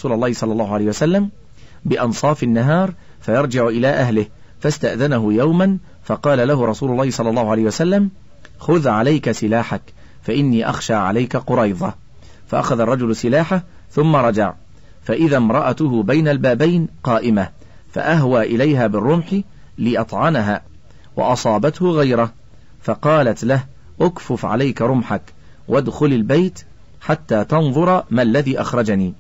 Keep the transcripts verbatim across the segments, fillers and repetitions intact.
رسول الله صلى الله عليه وسلم بأنصاف النهار فيرجع إلى أهله، فاستأذنه يوما فقال له رسول الله صلى الله عليه وسلم: خذ عليك سلاحك فإني أخشى عليك قريظة. فأخذ الرجل سلاحه ثم رجع، فإذا امرأته بين البابين قائمة، فأهوى إليها بالرمح لأطعنها وأصابته غيره، فقالت له: أكفف عليك رمحك وادخل البيت حتى تنظر ما الذي أخرجني.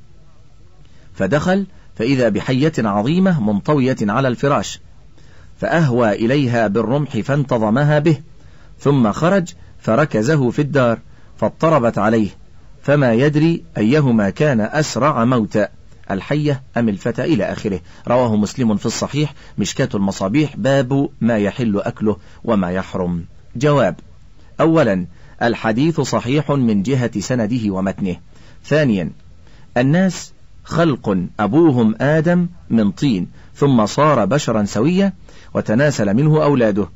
فدخل فإذا بحية عظيمة منطوية على الفراش، فأهوى إليها بالرمح فانتظمها به، ثم خرج فركزه في الدار فاضطربت عليه، فما يدري أيهما كان أسرع موتا، الحية أم الفتى إلى آخره. رواه مسلم في الصحيح مشكاة المصابيح باب ما يحل أكله وما يحرم. جواب: أولا، الحديث صحيح من جهة سنده ومتنه. ثانيا، الناس خلق أبوهم آدم من طين ثم صار بشرا سويا وتناسل منه أولاده،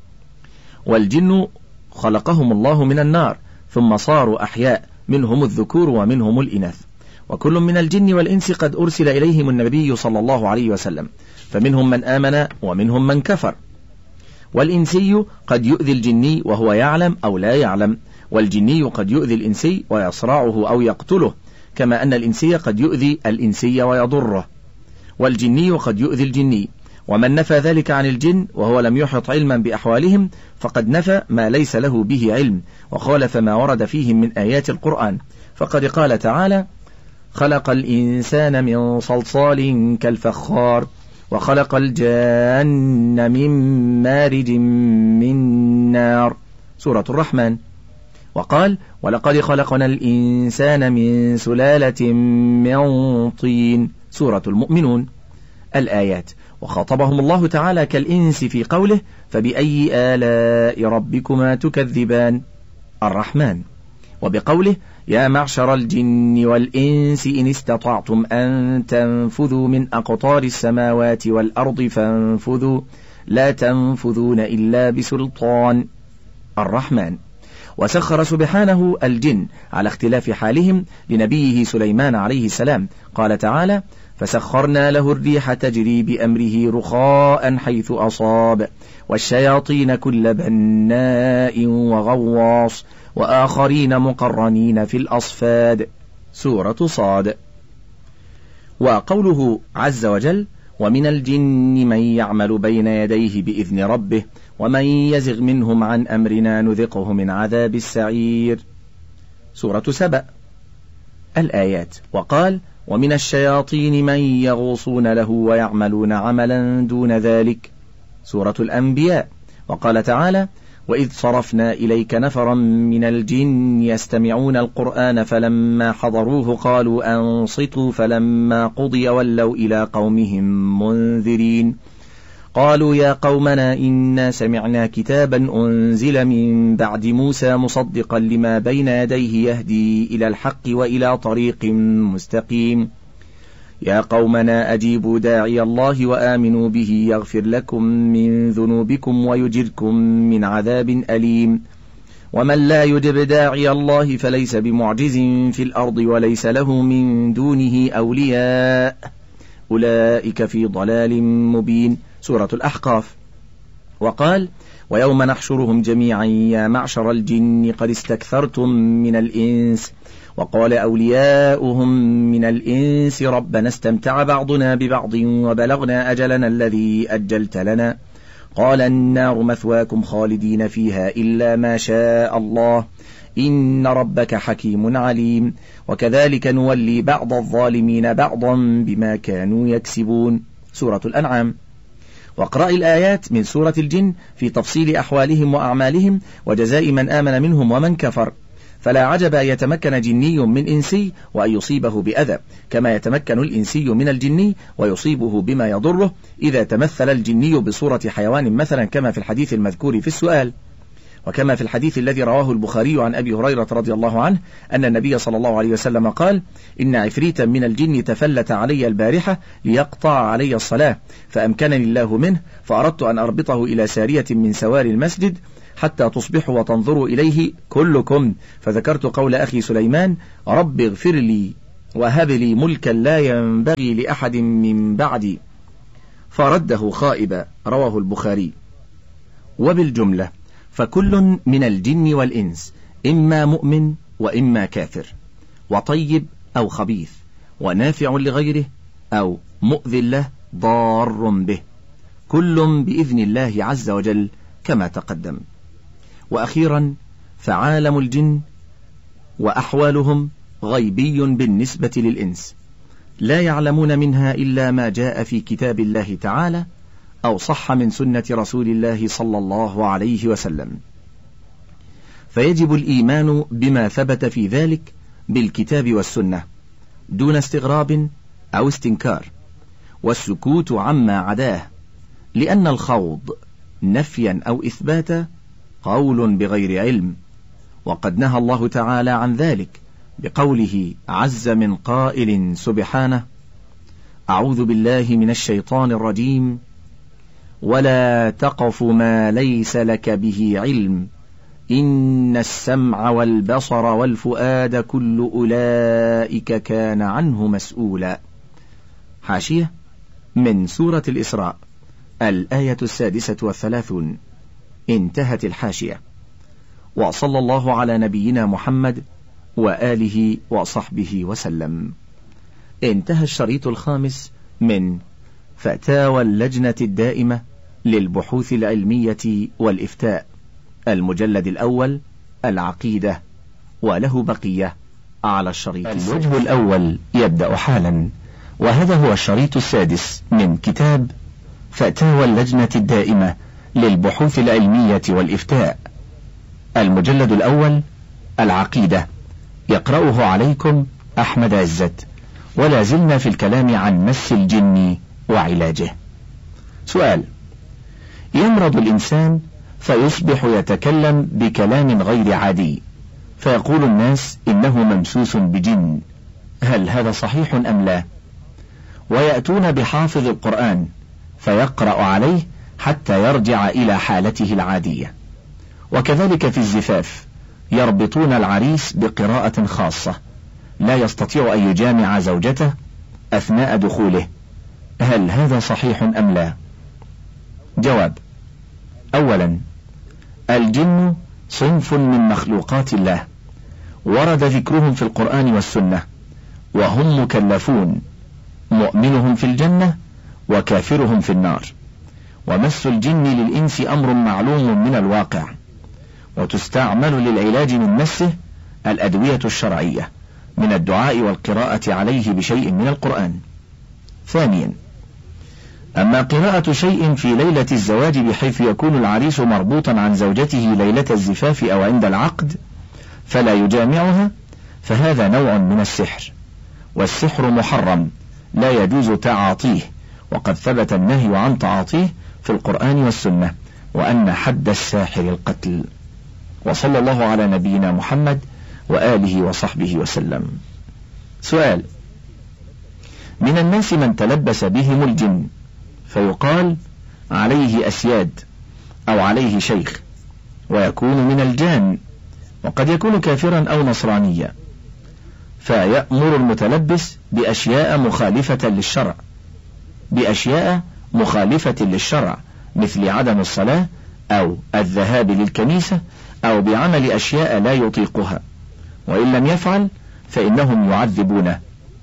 والجن خلقهم الله من النار ثم صاروا أحياء منهم الذكور ومنهم الإناث، وكل من الجن والإنس قد أرسل إليهم النبي صلى الله عليه وسلم، فمنهم من آمن ومنهم من كفر. والإنسي قد يؤذي الجني وهو يعلم أو لا يعلم، والجني قد يؤذي الإنسي ويصرعه أو يقتله، كما أن الإنسي قد يؤذي الإنسي ويضره، والجني قد يؤذي الجني. ومن نفى ذلك عن الجن وهو لم يحط علما بأحوالهم فقد نفى ما ليس له به علم، وخالف ما ورد فيهم من آيات القرآن، فقد قال تعالى: خلق الإنسان من صلصال كالفخار وخلق الجان من مارج من نار، سورة الرحمن. وقال: ولقد خلقنا الإنسان من سلالة من طين، سورة المؤمنون. الآيات. وخاطبهم الله تعالى كالإنس في قوله: فبأي آلاء ربكما تكذبان، الرحمن. وبقوله: يا معشر الجن والإنس إن استطعتم أن تنفذوا من أقطار السماوات والأرض فانفذوا لا تنفذون إلا بسلطان، الرحمن. وسخر سبحانه الجن على اختلاف حالهم لنبيه سليمان عليه السلام، قال تعالى: فسخرنا له الريح تجري بأمره رخاء حيث أصاب والشياطين كل بناء وغواص وآخرين مقرنين في الأصفاد، سورة صاد. وقوله عز وجل: ومن الجن من يعمل بين يديه بإذن ربه ومن يزغ منهم عن أمرنا نذقه من عذاب السعير، سورة سبأ. الآيات. وقال: ومن الشياطين من يغوصون له ويعملون عملا دون ذلك، سورة الأنبياء. وقال تعالى: وإذ صرفنا إليك نفرا من الجن يستمعون القرآن فلما حضروه قالوا أنصتوا فلما قضي ولوا إلى قومهم منذرين قالوا يا قومنا إنا سمعنا كتابا أنزل من بعد موسى مصدقا لما بين يديه يهدي إلى الحق وإلى طريق مستقيم يا قومنا أجيبوا داعي الله وآمنوا به يغفر لكم من ذنوبكم ويجركم من عذاب أليم ومن لا يجب داعي الله فليس بمعجز في الأرض وليس له من دونه أولياء أولئك في ضلال مبين، سورة الأحقاف. وقال: ويوم نحشرهم جميعا يا معشر الجن قد استكثرتم من الإنس وقال أولياؤهم من الإنس ربنا استمتع بعضنا ببعض وبلغنا أجلنا الذي أجلت لنا قال النار مثواكم خالدين فيها إلا ما شاء الله إن ربك حكيم عليم وكذلك نولي بعض الظالمين بعضا بما كانوا يكسبون، سورة الأنعام. واقرأ الآيات من سورة الجن في تفصيل أحوالهم وأعمالهم وجزاء من آمن منهم ومن كفر، فلا عجب أن يتمكن جني من إنسي وأن يصيبه بأذى كما يتمكن الإنسي من الجني ويصيبه بما يضره إذا تمثل الجني بصورة حيوان مثلا كما في الحديث المذكور في السؤال، وكما في الحديث الذي رواه البخاري عن أبي هريرة رضي الله عنه أن النبي صلى الله عليه وسلم قال: إن عفريتا من الجن تفلت علي البارحة ليقطع علي الصلاة فأمكنني الله منه فأردت أن أربطه إلى سارية من سوار المسجد حتى تصبحوا وتنظروا إليه كلكم، فذكرت قول أخي سليمان رب اغفر لي وهب لي ملكا لا ينبغي لأحد من بعدي، فرده خائبا. رواه البخاري. وبالجملة فكل من الجن والإنس إما مؤمن وإما كافر، وطيب أو خبيث، ونافع لغيره أو مؤذن له ضار به، كل بإذن الله عز وجل كما تقدم. وأخيرا فعالم الجن وأحوالهم غيبي بالنسبة للإنس، لا يعلمون منها إلا ما جاء في كتاب الله تعالى أو صح من سنة رسول الله صلى الله عليه وسلم، فيجب الإيمان بما ثبت في ذلك بالكتاب والسنة دون استغراب أو استنكار، والسكوت عما عداه، لأن الخوض نفيا أو إثباتا قول بغير علم، وقد نهى الله تعالى عن ذلك بقوله عز من قائل سبحانه: أعوذ بالله من الشيطان الرجيم، ولا تقف ما ليس لك به علم، إن السمع والبصر والفؤاد كل أولئك كان عنه مسؤولا. حاشية من سورة الإسراء، الآية السادسة والثلاثون. انتهت الحاشية. وصلى الله على نبينا محمد وآله وصحبه وسلم. انتهى الشريط الخامس من فتاوى اللجنة الدائمة للبحوث العلمية والإفتاء، المجلد الأول، العقيدة، وله بقية على الشريط. الوجه الأول يبدأ حالا، وهذا هو الشريط السادس من كتاب فتاوى اللجنة الدائمة للبحوث العلمية والإفتاء، المجلد الأول، العقيدة، يقرأه عليكم أحمد عزت، ولا زلنا في الكلام عن مس الجن وعلاجه. سؤال: يمرض الإنسان فيصبح يتكلم بكلام غير عادي، فيقول الناس إنه ممسوس بجن، هل هذا صحيح أم لا؟ ويأتون بحافظ القرآن فيقرأ عليه حتى يرجع إلى حالته العادية. وكذلك في الزفاف يربطون العريس بقراءة خاصة، لا يستطيع أن يجامع زوجته أثناء دخوله، هل هذا صحيح أم لا؟ جواب: أولا، الجن صنف من مخلوقات الله، ورد ذكرهم في القرآن والسنة، وهم مكلفون، مؤمنهم في الجنة وكافرهم في النار. ومس الجن للإنس أمر معلوم من الواقع، وتستعمل للعلاج من مسه الأدوية الشرعية من الدعاء والقراءة عليه بشيء من القرآن. ثانيا، أما قراءة شيء في ليلة الزواج بحيث يكون العريس مربوطا عن زوجته ليلة الزفاف أو عند العقد فلا يجامعها، فهذا نوع من السحر، والسحر محرم لا يجوز تعاطيه، وقد ثبت النهي عن تعاطيه في القرآن والسنة، وأن حد الساحر القتل. وصلى الله على نبينا محمد وآله وصحبه وسلم. سؤال: من الناس من تلبس بهم الجن فيقال عليه أسياد أو عليه شيخ، ويكون من الجان، وقد يكون كافرا أو نصرانيا، فيأمر المتلبس بأشياء مخالفة للشرع بأشياء مخالفة للشرع مثل عدم الصلاة أو الذهاب للكنيسة أو بعمل أشياء لا يطيقها، وإن لم يفعل فإنهم يعذبونه.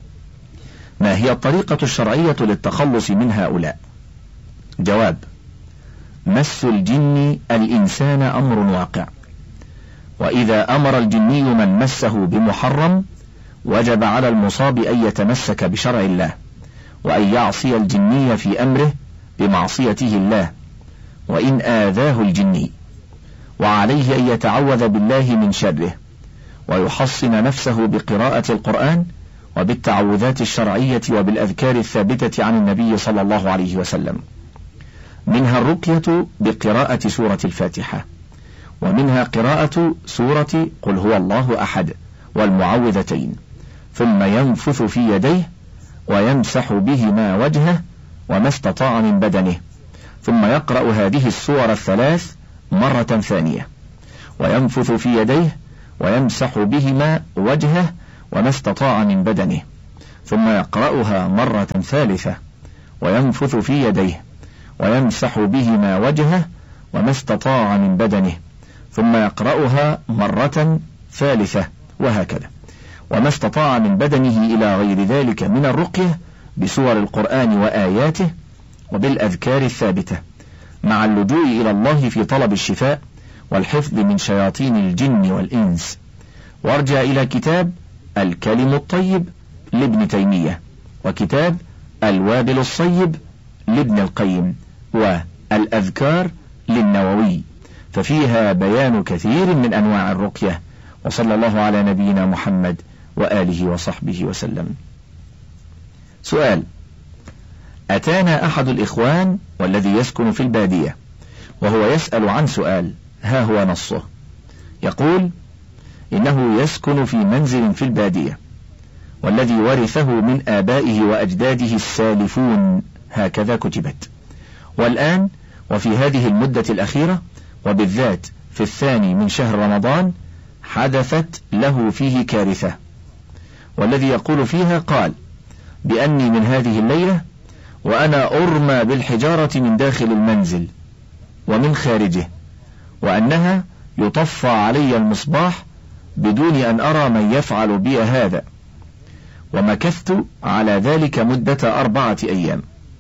ما هي الطريقة الشرعية للتخلص من هؤلاء؟ جواب: مس الجن الإنسان أمر واقع، وإذا أمر الجني من مسه بمحرم وجب على المصاب أن يتمسك بشرع الله، وأن يعصي الجني في أمره بمعصيته الله وإن آذاه الجني، وعليه أن يتعوذ بالله من شره، ويحصن نفسه بقراءة القرآن وبالتعوذات الشرعية وبالأذكار الثابتة عن النبي صلى الله عليه وسلم، منها الرقية بقراءة سورة الفاتحة، ومنها قراءة سورة قل هو الله أحد والمعوذتين، ثم ينفث في يديه ويمسح بهما وجهه وما استطاع من بدنه، ثم يقرأ هذه السور الثلاث مرة ثانية، وينفث في يديه ويمسح بهما وجهه وما استطاع من بدنه، ثم يقرأها مرة ثالثة وينفث في يديه ويمسح بهما وجهه وما استطاع من بدنه، ثم يقرأها مرة ثالثة، وهكذا، وما استطاع من بدنه إلى غير ذلك من الرقية بسور القرآن وآياته وبالأذكار الثابتة، مع اللجوء إلى الله في طلب الشفاء والحفظ من شياطين الجن والإنس. وارجع إلى كتاب الكلم الطيب لابن تيمية، وكتاب الوابل الصيب لابن القيم، والأذكار للنووي، ففيها بيان كثير من أنواع الرقية. وصلى الله على نبينا محمد وآله وصحبه وسلم. سؤال: أتانا أحد الإخوان والذي يسكن في البادية وهو يسأل عن سؤال، ها هو نصه، يقول إنه يسكن في منزل في البادية والذي ورثه من آبائه وأجداده السالفون، هكذا كتبت، والآن وفي هذه المدة الأخيرة وبالذات في الثاني من شهر رمضان حدثت له فيه كارثة، والذي يقول فيها قال بأني من هذه الليلة وأنا أرمى بالحجارة من داخل المنزل ومن خارجه، وأنها يطفى علي المصباح بدون أن أرى من يفعل بي هذا، ومكثت على ذلك مدة أربعة أيام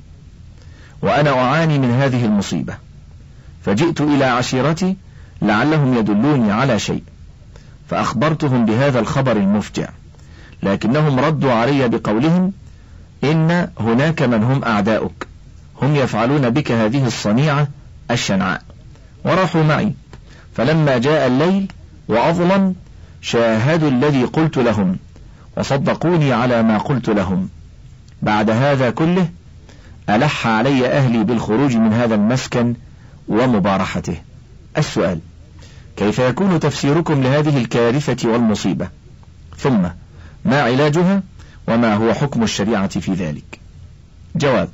وأنا أعاني من هذه المصيبة، فجئت إلى عشيرتي لعلهم يدلوني على شيء، فأخبرتهم بهذا الخبر المفجع، لكنهم ردوا علي بقولهم إن هناك من هم أعداؤك، هم يفعلون بك هذه الصنيعة الشنعاء، وراحوا معي، فلما جاء الليل وأظلم شاهدوا الذي قلت لهم وصدقوني على ما قلت لهم. بعد هذا كله ألح علي أهلي بالخروج من هذا المسكن ومبارحته. السؤال: كيف يكون تفسيركم لهذه الكارثة والمصيبة؟ ثم ما علاجها وما هو حكم الشريعة في ذلك؟ جواب: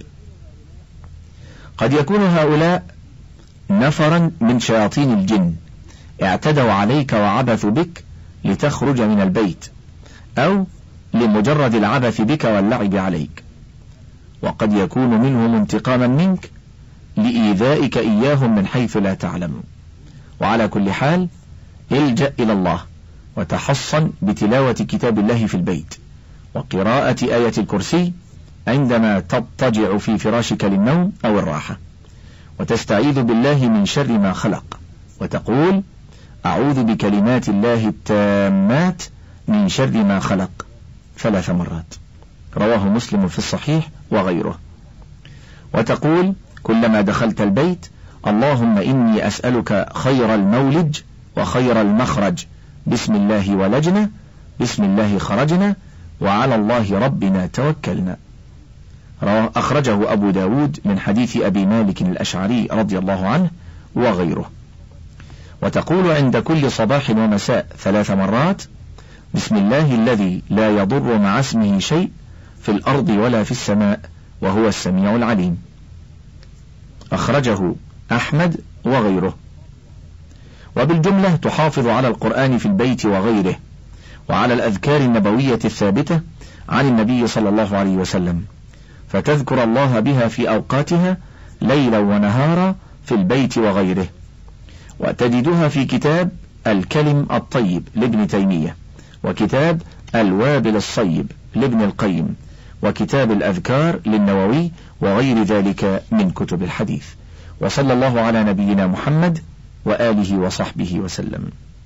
قد يكون هؤلاء نفرا من شياطين الجن اعتدوا عليك وعبثوا بك لتخرج من البيت، أو لمجرد العبث بك واللعب عليك، وقد يكون منهم انتقاما منك لإيذائك إياهم من حيث لا تعلم. وعلى كل حال الجأ إلى الله وتحصن بتلاوة كتاب الله في البيت وقراءة آية الكرسي عندما تضطجع في فراشك للنوم أو الراحة، وتستعيذ بالله من شر ما خلق، وتقول أعوذ بكلمات الله التامات من شر ما خلق ثلاث مرات، رواه مسلم في الصحيح وغيره. وتقول كلما دخلت البيت اللهم إني أسألك خير المولج وخير المخرج، بسم الله ولجنا، بسم الله خرجنا، وعلى الله ربنا توكلنا. أخرجه أبو داود من حديث أبي مالك الأشعري رضي الله عنه وغيره. وتقول عند كل صباح ومساء ثلاث مرات بسم الله الذي لا يضر مع اسمه شيء في الأرض ولا في السماء وهو السميع العليم. أخرجه أحمد وغيره. وبالجملة تحافظ على القرآن في البيت وغيره، وعلى الأذكار النبوية الثابتة عن النبي صلى الله عليه وسلم، فتذكر الله بها في أوقاتها ليلا ونهارا في البيت وغيره. وتجدها في كتاب الكلم الطيب لابن تيمية، وكتاب الوابل الصيب لابن القيم، وكتاب الأذكار للنووي، وغير ذلك من كتب الحديث. وصلى الله على نبينا محمد وآله وصحبه وسلم.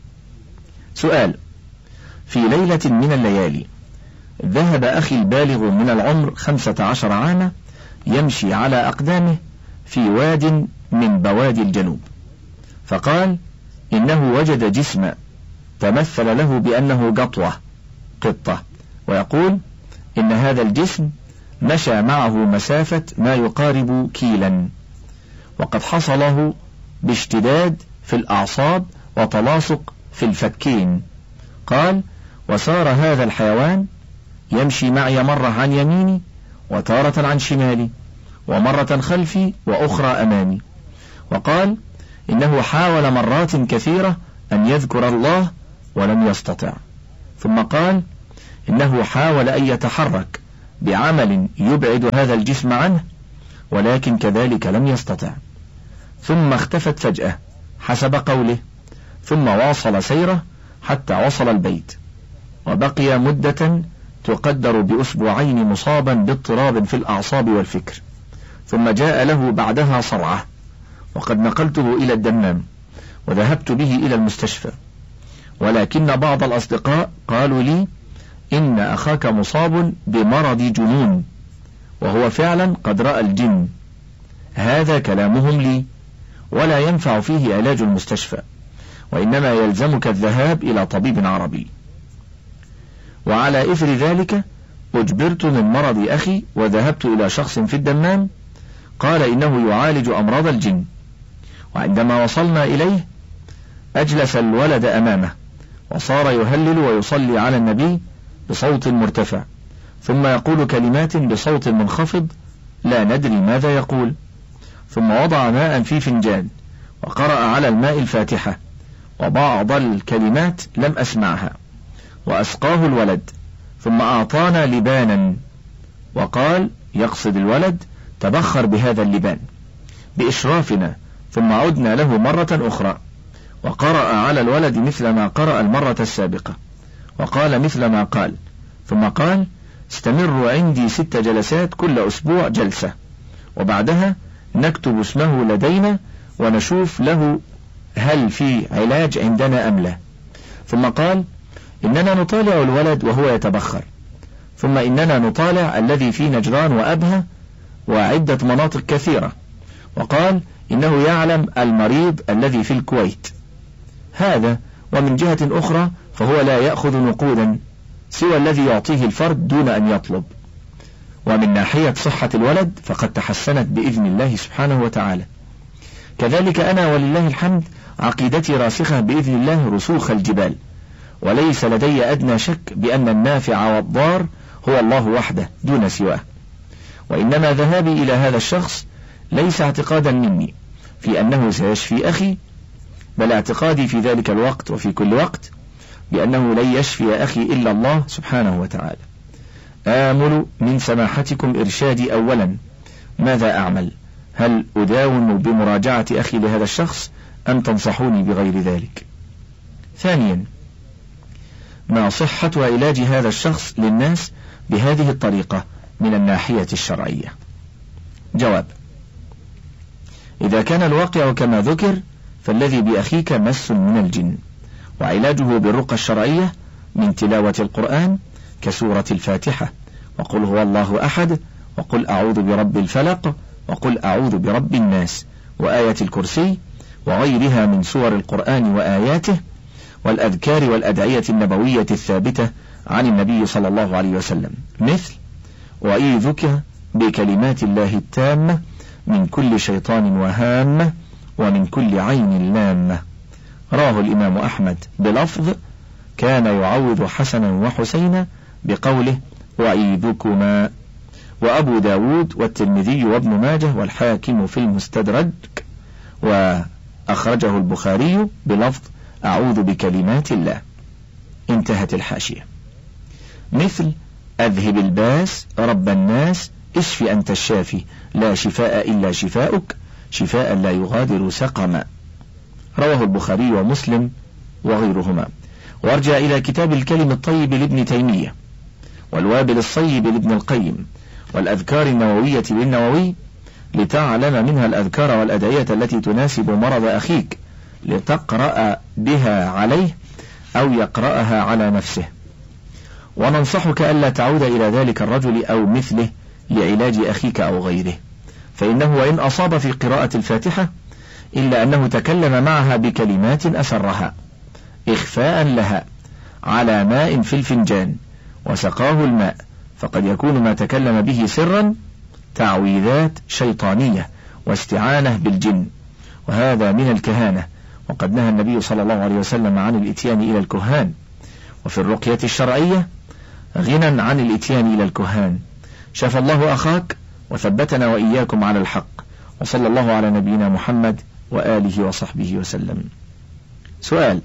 سؤال: في ليلة من الليالي ذهب أخي البالغ من العمر خمسة عشر عاما يمشي على أقدامه في واد من بوادي الجنوب، فقال إنه وجد جسم تمثل له بأنه قطوة قطة، ويقول إن هذا الجسم مشى معه مسافة ما يقارب كيلا، وقد حصله باشتداد في الأعصاب وتلاصق في الفكين. قال: وسار هذا الحيوان يمشي معي مرة عن يميني وتارة عن شمالي، ومرة خلفي وأخرى أمامي. وقال إنه حاول مرات كثيرة أن يذكر الله ولم يستطع، ثم قال إنه حاول أن يتحرك بعمل يبعد هذا الجسم عنه، ولكن كذلك لم يستطع، ثم اختفت فجأة حسب قوله، ثم واصل سيره حتى وصل البيت، وبقي مدة تقدر بأسبوعين مصابا باضطراب في الأعصاب والفكر، ثم جاء له بعدها صرعة، وقد نقلته إلى الدمام وذهبت به إلى المستشفى، ولكن بعض الأصدقاء قالوا لي إن أخاك مصاب بمرض جنون، وهو فعلا قد رأى الجن. هذا كلامهم لي، ولا ينفع فيه علاج المستشفى، وإنما يلزمك الذهاب إلى طبيب عربي. وعلى إثر ذلك أجبرت من مرض أخي وذهبت إلى شخص في الدمام قال إنه يعالج أمراض الجن، وعندما وصلنا إليه أجلس الولد أمامه وصار يهلل ويصلي على النبي بصوت مرتفع، ثم يقول كلمات بصوت منخفض لا ندري ماذا يقول، ثم وضع ماء في فنجان وقرأ على الماء الفاتحة، وبعض الكلمات لم أسمعها، وأسقاه الولد، ثم أعطانا لبانا وقال يقصد الولد تبخر بهذا اللبان بإشرافنا، ثم عدنا له مرة أخرى وقرأ على الولد مثل ما قرأ المرة السابقة، وقال مثل ما قال، ثم قال استمروا عندي ست جلسات كل أسبوع جلسة، وبعدها نكتب اسمه لدينا ونشوف له هل في علاج عندنا أم لا. ثم قال إننا نطالع الولد وهو يتبخر، ثم إننا نطالع الذي في نجران وأبها وعدة مناطق كثيرة، وقال إنه يعلم المريض الذي في الكويت. هذا، ومن جهة أخرى فهو لا يأخذ نقودا سوى الذي يعطيه الفرد دون أن يطلب. ومن ناحية صحة الولد فقد تحسنت بإذن الله سبحانه وتعالى. كذلك أنا ولله الحمد عقيدتي راسخة بإذن الله رسوخ الجبال، وليس لدي أدنى شك بأن النافع والضار هو الله وحده دون سواه، وإنما ذهابي إلى هذا الشخص ليس اعتقادا مني في أنه سيشفي أخي، بل اعتقادي في ذلك الوقت وفي كل وقت بأنه لن يشفي أخي إلا الله سبحانه وتعالى. آمل من سماحتكم إرشادي أولا، ماذا أعمل؟ هل أداوم بمراجعة أخي لهذا الشخص أم تنصحوني بغير ذلك؟ ثانيا، ما صحة علاج هذا الشخص للناس بهذه الطريقة من الناحية الشرعية؟ جواب: إذا كان الواقع كما ذكر فالذي بأخيك مس من الجن، وعلاجه بالرقى الشرعية من تلاوة القرآن كسورة الفاتحة، وقل هو الله أحد، وقل أعوذ برب الفلق، وقل أعوذ برب الناس، وآية الكرسي، وغيرها من سور القرآن وآياته، والأذكار والأدعية النبوية الثابتة عن النبي صلى الله عليه وسلم، مثل وأعيذك بكلمات الله التامة من كل شيطان وهامة ومن كل عين لامة. راه الإمام أحمد بلفظ كان يعوذ حسنا وحسينا بقوله وأعيذكما، وأبو داود والترمذي وابن ماجه والحاكم في المستدرك، وأخرجه البخاري بلفظ أعوذ بكلمات الله. انتهت الحاشية. مثل أذهب الباس رب الناس اشف أنت الشافي لا شفاء إلا شفاؤك شفاء لا يغادر سقما. رواه البخاري ومسلم وغيرهما. وارجع إلى كتاب الكلم الطيب لابن تيمية، والوابل الصيب لابن القيم، والأذكار النووية للنووي، لتعلم منها الأذكار والأدعية التي تناسب مرض أخيك لتقرأ بها عليه أو يقرأها على نفسه. وننصحك ألا تعود إلى ذلك الرجل أو مثله لعلاج أخيك أو غيره، فإنه وإن أصاب في قراءة الفاتحة إلا أنه تكلم معها بكلمات أسرها إخفاء لها على ماء في الفنجان وسقاه الماء، فقد يكون ما تكلم به سرا تعويذات شيطانية واستعانة بالجن، وهذا من الكهانة، وقد نهى النبي صلى الله عليه وسلم عن الإتيان إلى الكهان. وفي الرقية الشرعية غنى عن الإتيان إلى الكهان. شفى الله أخاك وثبتنا وإياكم على الحق، وصلى الله على نبينا محمد وآله وصحبه وسلم. سؤال: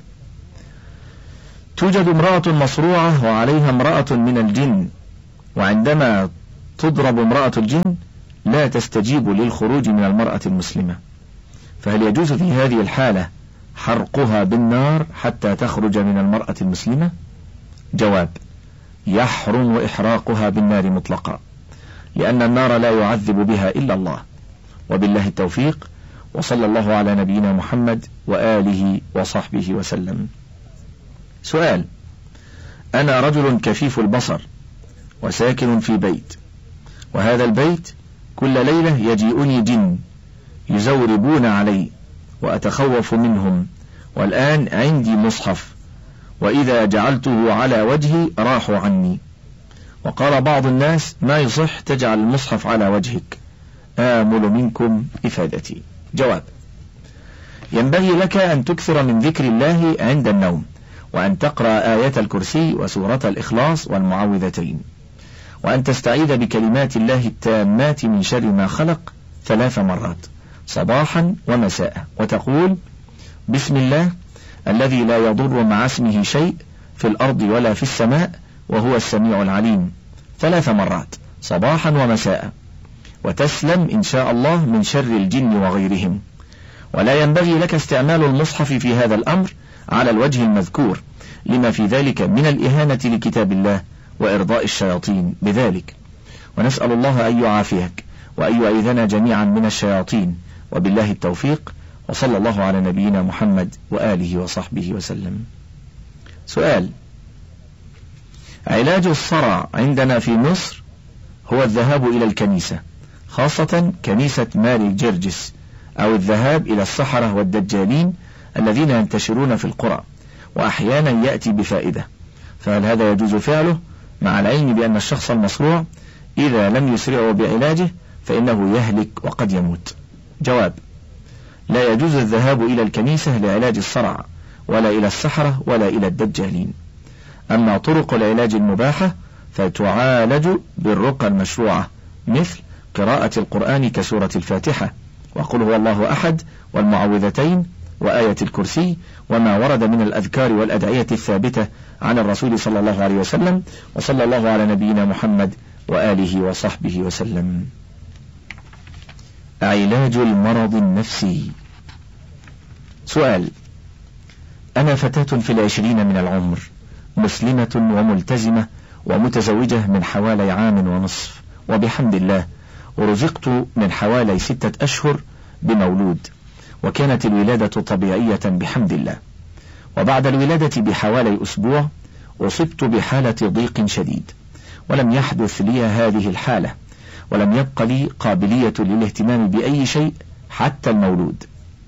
توجد امرأة مصروعة وعليها امرأة من الجن، وعندما تضرب امرأة الجن لا تستجيب للخروج من المرأة المسلمة، فهل يجوز في هذه الحالة حرقها بالنار حتى تخرج من المرأة المسلمة؟ جواب: يحرم إحراقها بالنار مطلقا، لأن النار لا يعذب بها إلا الله. وبالله التوفيق، وصلى الله على نبينا محمد وآله وصحبه وسلم. سؤال: أنا رجل كفيف البصر وساكن في بيت، وهذا البيت كل ليلة يجيئني جن يزوربون علي وأتخوف منهم، والآن عندي مصحف، وإذا جعلته على وجهي راحوا عني، وقال بعض الناس ما يصح تجعل المصحف على وجهك، آمل منكم إفادتي. جواب: ينبغي لك أن تكثر من ذكر الله عند النوم، وأن تقرأ آية الكرسي وسورة الإخلاص والمعوذتين، وأن تستعيذ بكلمات الله التامات من شر ما خلق ثلاث مرات صباحا ومساء، وتقول: بسم الله الذي لا يضر مع اسمه شيء في الأرض ولا في السماء وهو السميع العليم ثلاث مرات صباحا ومساء، وتسلم إن شاء الله من شر الجن وغيرهم. ولا ينبغي لك استعمال المصحف في هذا الأمر على الوجه المذكور، لما في ذلك من الإهانة لكتاب الله وإرضاء الشياطين بذلك، ونسأل الله أن يعافيك وأن يعيذنا جميعا من الشياطين. وبالله التوفيق، وصلى الله على نبينا محمد وآله وصحبه وسلم. سؤال: علاج الصرع عندنا في مصر هو الذهاب إلى الكنيسة، خاصة كنيسة ماري جرجس، أو الذهاب إلى السحرة والدجالين الذين ينتشرون في القرى، وأحيانا يأتي بفائدة، فهل هذا يجوز فعله مع العلم بأن الشخص المصروع إذا لم يسرعه بعلاجه فإنه يهلك وقد يموت؟ جواب: لا يجوز الذهاب إلى الكنيسة لعلاج الصرع، ولا إلى السحرة، ولا إلى الدجالين. أما طرق العلاج المباحة فتعالج بالرقى المشروعة، مثل قراءة القرآن كسورة الفاتحة، وقل هو الله أحد، والمعوذتين، وآية الكرسي، وما ورد من الأذكار والأدعية الثابتة عن الرسول صلى الله عليه وسلم. وصلى الله على نبينا محمد وآله وصحبه وسلم. علاج المرض النفسي. سؤال: أنا فتاة في العشرين من العمر، مسلمة وملتزمة ومتزوجة من حوالي عام ونصف، وبحمد الله ورزقت من حوالي ستة أشهر بمولود، وكانت الولادة طبيعية بحمد الله. وبعد الولادة بحوالي أسبوع أصبت بحالة ضيق شديد، ولم يحدث لي هذه الحالة، ولم يبق لي قابلية للاهتمام بأي شيء حتى المولود.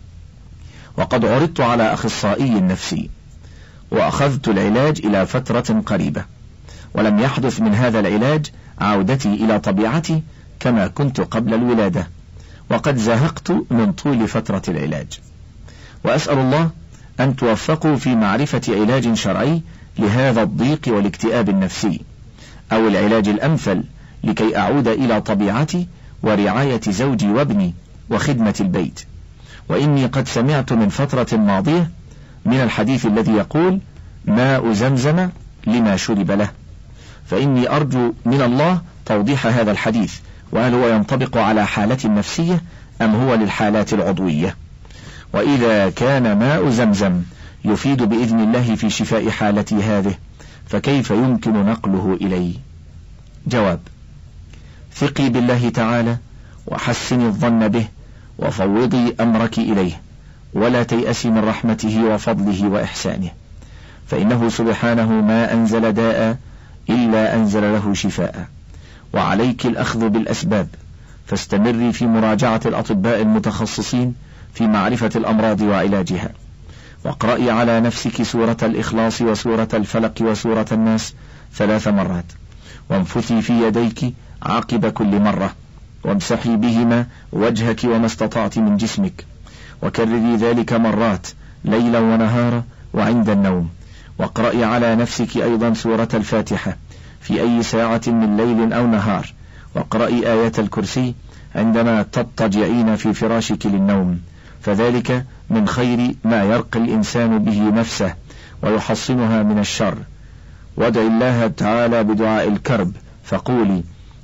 وقد عرضت على أخصائي نفسي وأخذت العلاج إلى فترة قريبة، ولم يحدث من هذا العلاج عودتي إلى طبيعتي كما كنت قبل الولادة، وقد زهقت من طول فترة العلاج. وأسأل الله أن توفقوا في معرفة علاج شرعي لهذا الضيق والاكتئاب النفسي، أو العلاج الأمثل لكي أعود إلى طبيعتي ورعاية زوجي وابني وخدمة البيت. وإني قد سمعت من فترة ماضية من الحديث الذي يقول: ماء زمزم لما شرب له، فإني أرجو من الله توضيح هذا الحديث، وهل هو ينطبق على حالتي النفسية أم هو للحالات العضوية؟ وإذا كان ماء زمزم يفيد بإذن الله في شفاء حالتي هذه، فكيف يمكن نقله إلي؟ جواب: ثقي بالله تعالى وحسني الظن به، وفوضي أمرك إليه، ولا تيأسي من رحمته وفضله وإحسانه، فإنه سبحانه ما أنزل داء إلا أنزل له شفاء. وعليك الأخذ بالأسباب، فاستمري في مراجعة الأطباء المتخصصين في معرفة الأمراض وعلاجها، واقرأي على نفسك سورة الإخلاص وسورة الفلق وسورة الناس ثلاث مرات، وانفثي في يديك عقب كل مرة، وامسحي بهما وجهك وما استطعت من جسمك، وكرري ذلك مرات ليلا ونهارا وعند النوم. واقرأي على نفسك أيضا سورة الفاتحة في أي ساعة من ليل أو نهار، واقرأي آية الكرسي عندما تضطجعين في فراشك للنوم، فذلك من خير ما يرقي الإنسان به نفسه ويحصنها من الشر. وادعي الله تعالى بدعاء الكرب، فقولي: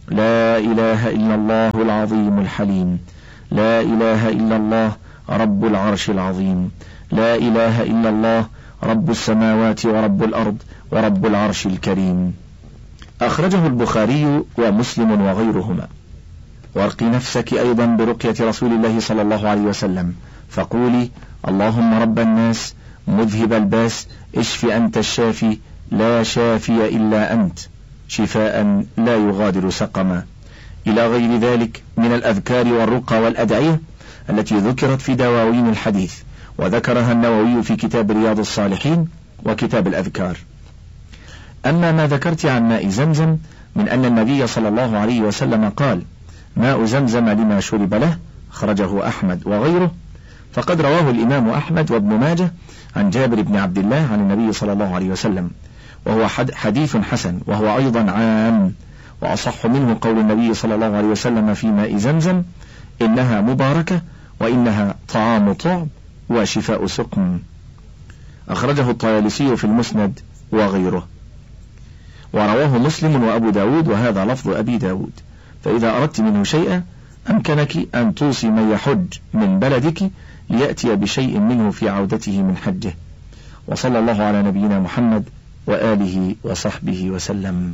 لا إله إلا الله العظيم الحليم، لا إله إلا الله رب العرش العظيم، لا إله إلا الله رب السماوات ورب الأرض ورب العرش الكريم. أخرجه البخاري ومسلم وغيرهما. وارقي نفسك أيضا برقية رسول الله صلى الله عليه وسلم، فقولي: اللهم رب الناس مذهب الباس اشف أنت الشافي لا شافي إلا أنت شفاء لا يغادر سقما، إلى غير ذلك من الأذكار والرقى والأدعية التي ذكرت في دواوين الحديث، وذكرها النووي في كتاب رياض الصالحين وكتاب الأذكار. أما ما ذكرت عن ماء زمزم من أن النبي صلى الله عليه وسلم قال: ماء زمزم لما شرب له، أخرجه أحمد وغيره، فقد رواه الإمام أحمد وابن ماجه عن جابر بن عبد الله عن النبي صلى الله عليه وسلم، وهو حديث حسن، وهو أيضا عام، وأصح منه قول النبي صلى الله عليه وسلم في ماء زمزم: إنها مباركة وإنها طعام طعم وشفاء سقم. أخرجه الطيالسي في المسند وغيره، ورواه مسلم وأبو داود، وهذا لفظ أبي داود. فإذا أردت منه شيئا أمكنك أن توصي من يحج من بلدك ليأتي بشيء منه في عودته من حجه. وصلى الله على نبينا محمد وآله وصحبه وسلم.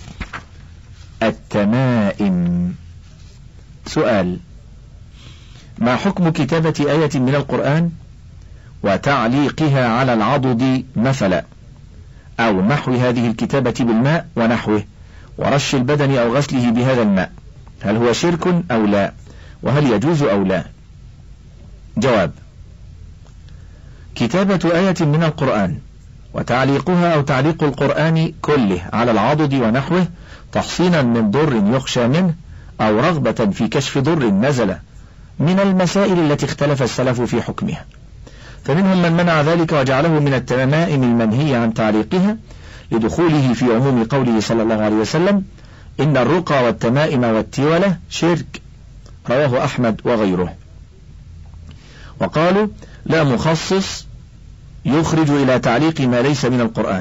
التمائم. سؤال: ما حكم كتابة آية من القرآن وتعليقها على العضد مثلا، أو محو هذه الكتابة بالماء ونحوه، ورش البدن أو غسله بهذا الماء؟ هل هو شرك أو لا؟ وهل يجوز أو لا؟ جواب: كتابة آية من القرآن وتعليقها أو تعليق القرآن كله على العضد ونحوه تحصينا من ضر يخشى منه أو رغبة في كشف ضر نزل من المسائل التي اختلف السلف في حكمها، فمنهم من منع ذلك وجعله من التمائم المنهي عن تعليقها لدخوله في عموم قوله صلى الله عليه وسلم: إن الرقى والتمائم والتولة شرك، رواه أحمد وغيره. وقالوا: لا مخصص يخرج إلى تعليق ما ليس من القرآن،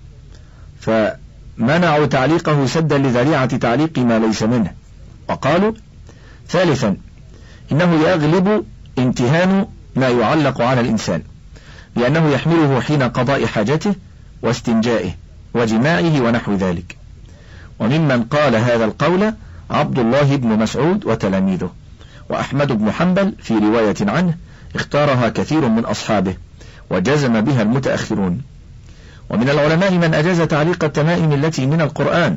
فمنعوا تعليقه سدا لذريعة تعليق ما ليس منه. وقالوا: ثالثا، إنه يغلب امتهان ما يعلق على الإنسان، لأنه يحمله حين قضاء حاجته واستنجائه وجماعه ونحو ذلك. وممن قال هذا القول عبد الله بن مسعود وتلاميذه، وأحمد بن حنبل في رواية عنه اختارها كثير من أصحابه وجزم بها المتأخرون. ومن العلماء من أجاز تعليق التمائم التي من القرآن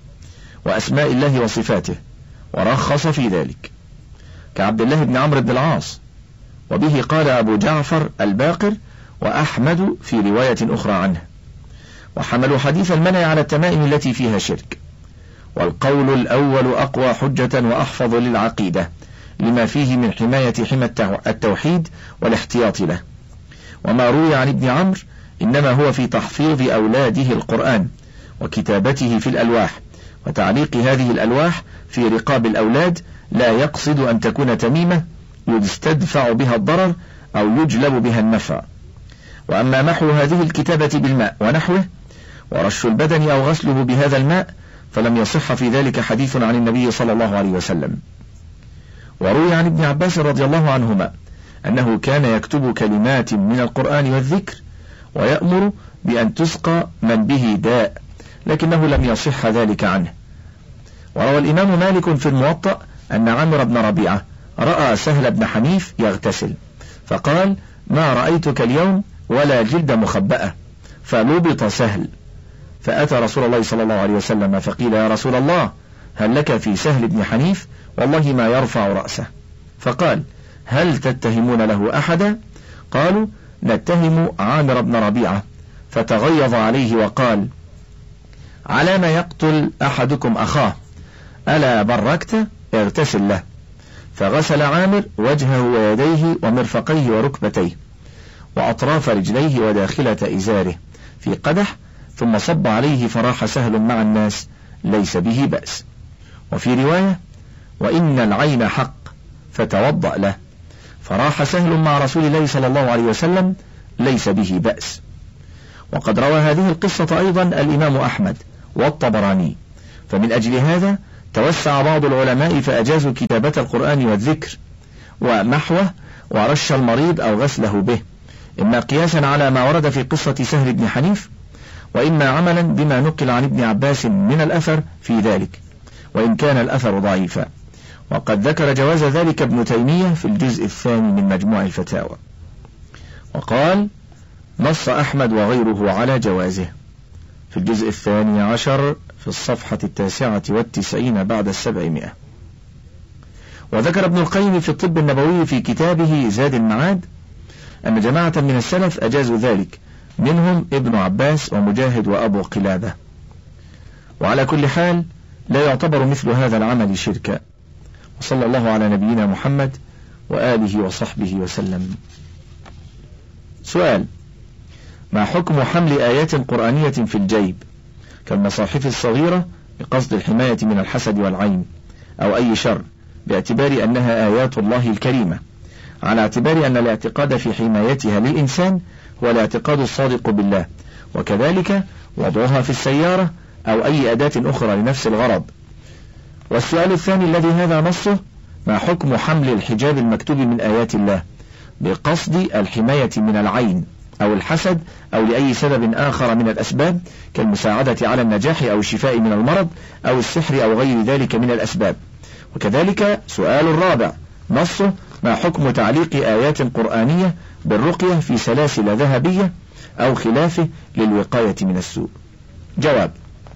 وأسماء الله وصفاته ورخص في ذلك، كعبد الله بن عمرو بن العاص، وبه قال أبو جعفر الباقر وأحمد في رواية أخرى عنه، وحملوا حديث المنع على التمائم التي فيها شرك. والقول الأول أقوى حجة وأحفظ للعقيدة لما فيه من حماية حمى التوحيد والاحتياط له. وما روي عن ابن عمرو إنما هو في تحفيظ أولاده القرآن وكتابته في الألواح وتعليق هذه الألواح في رقاب الأولاد، لا يقصد أن تكون تميمة يستدفع بها الضرر أو يجلب بها النفع. وأما محو هذه الكتابة بالماء ونحوه ورش البدن أو غسله بهذا الماء فلم يصح في ذلك حديث عن النبي صلى الله عليه وسلم. وروي عن ابن عباس رضي الله عنهما أنه كان يكتب كلمات من القرآن والذكر ويأمر بأن تسقى من به داء، لكنه لم يصح ذلك عنه. وروى الإمام مالك في الموطأ أن عمرو بن ربيعة رأى سهل بن حنيف يغتسل فقال: ما رأيتك اليوم ولا جلد مخبأة، فلبط سهل، فأتى رسول الله صلى الله عليه وسلم فقيل: يا رسول الله، هل لك في سهل بن حنيف؟ والله ما يرفع رأسه. فقال: هل تتهمون له أحدا؟ قالوا: نتهم عامر بن ربيعة. فتغيظ عليه وقال: على ما يقتل أحدكم أخاه؟ ألا بركت؟ اغتسل له. فغسل عامر وجهه ويديه ومرفقيه وركبتيه وأطراف رجليه وداخلة إزاره في قدح، ثم صب عليه فراح سهل مع الناس ليس به بأس. وفي رواية: وإن العين حق، فتوضأ له، فراح سهل مع رسول الله صلى الله عليه وسلم ليس به بأس. وقد روى هذه القصة أيضا الإمام أحمد والطبراني، فمن أجل هذا توسع بعض العلماء فأجازوا كتابة القرآن والذكر ومحوه ورش المريض أو غسله به، إما قياسا على ما ورد في قصة سهل بن حنيف، وإما عملا بما نقل عن ابن عباس من الأثر في ذلك، وإن كان الأثر ضعيفا. وقد ذكر جواز ذلك ابن تيمية في الجزء الثاني من مجموع الفتاوى، وقال: نص أحمد وغيره على جوازه في الجزء الثاني عشر في الصفحة التاسعة والتسعين بعد السبعمائة. وذكر ابن القيم في الطب النبوي في كتابه زاد المعاد أن جماعة من السلف أجازوا ذلك، منهم ابن عباس ومجاهد وأبو قلابة. وعلى كل حال لا يعتبر مثل هذا العمل شركا. وصلى الله على نبينا محمد وآله وصحبه وسلم. سؤال: ما حكم حمل آيات قرآنية في الجيب كالمصاحف الصغيرة بقصد الحماية من الحسد والعين أو أي شر، باعتبار أنها آيات الله الكريمة، على اعتبار أن الاعتقاد في حمايتها للإنسان هو الاعتقاد الصادق بالله، وكذلك وضعها في السيارة أو أي أداة أخرى لنفس الغرض؟ والسؤال الثاني الذي هذا نصه: ما حكم حمل الحجاب المكتوب من آيات الله بقصد الحماية من العين أو الحسد أو لأي سبب آخر من الأسباب كالمساعدة على النجاح أو الشفاء من المرض أو السحر أو غير ذلك من الأسباب؟ وكذلك سؤال الرابع نصه: ما حكم تعليق آيات قرآنية بالرقية في سلاسل ذهبية أو خلافه للوقاية من السوء؟ جواب: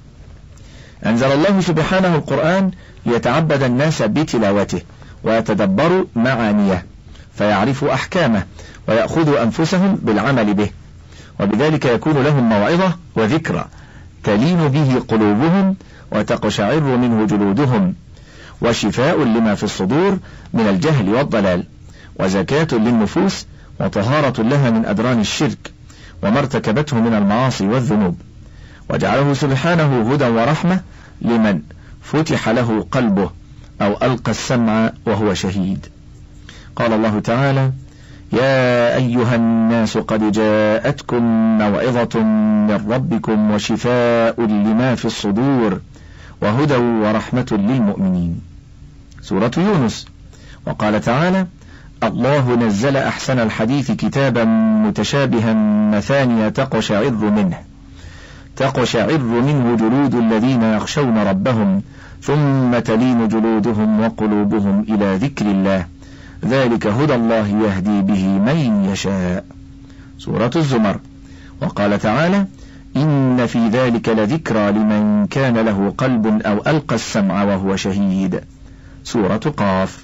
أنزل الله سبحانه القرآن ليتعبد الناس بتلاوته ويتدبروا معانيه فيعرفوا أحكامه ويأخذوا أنفسهم بالعمل به، وبذلك يكون لهم موعظة وذكرى تلين به قلوبهم وتقشعر منه جلودهم، وشفاء لما في الصدور من الجهل والضلال، وزكاة للنفوس وطهارة لها من أدران الشرك وما ارتكبته من المعاصي والذنوب، وجعله سبحانه هدى ورحمة لمن فتح له قلبه أو ألقى السمع وهو شهيد. قال الله تعالى: يا أيها الناس قد جاءتكم موعظة من ربكم وشفاء لما في الصدور وهدى ورحمة للمؤمنين. سورة يونس. وقال تعالى: الله نزل أحسن الحديث كتابا متشابها مثانية تقشعر منه تقشعر منه جلود الذين يخشون ربهم ثم تلين جلودهم وقلوبهم إلى ذكر الله ذلك هدى الله يهدي به من يشاء. سورة الزمر. وقال تعالى: إن في ذلك لذكرى لمن كان له قلب أو ألقى السمع وهو شهيد. سورة قاف.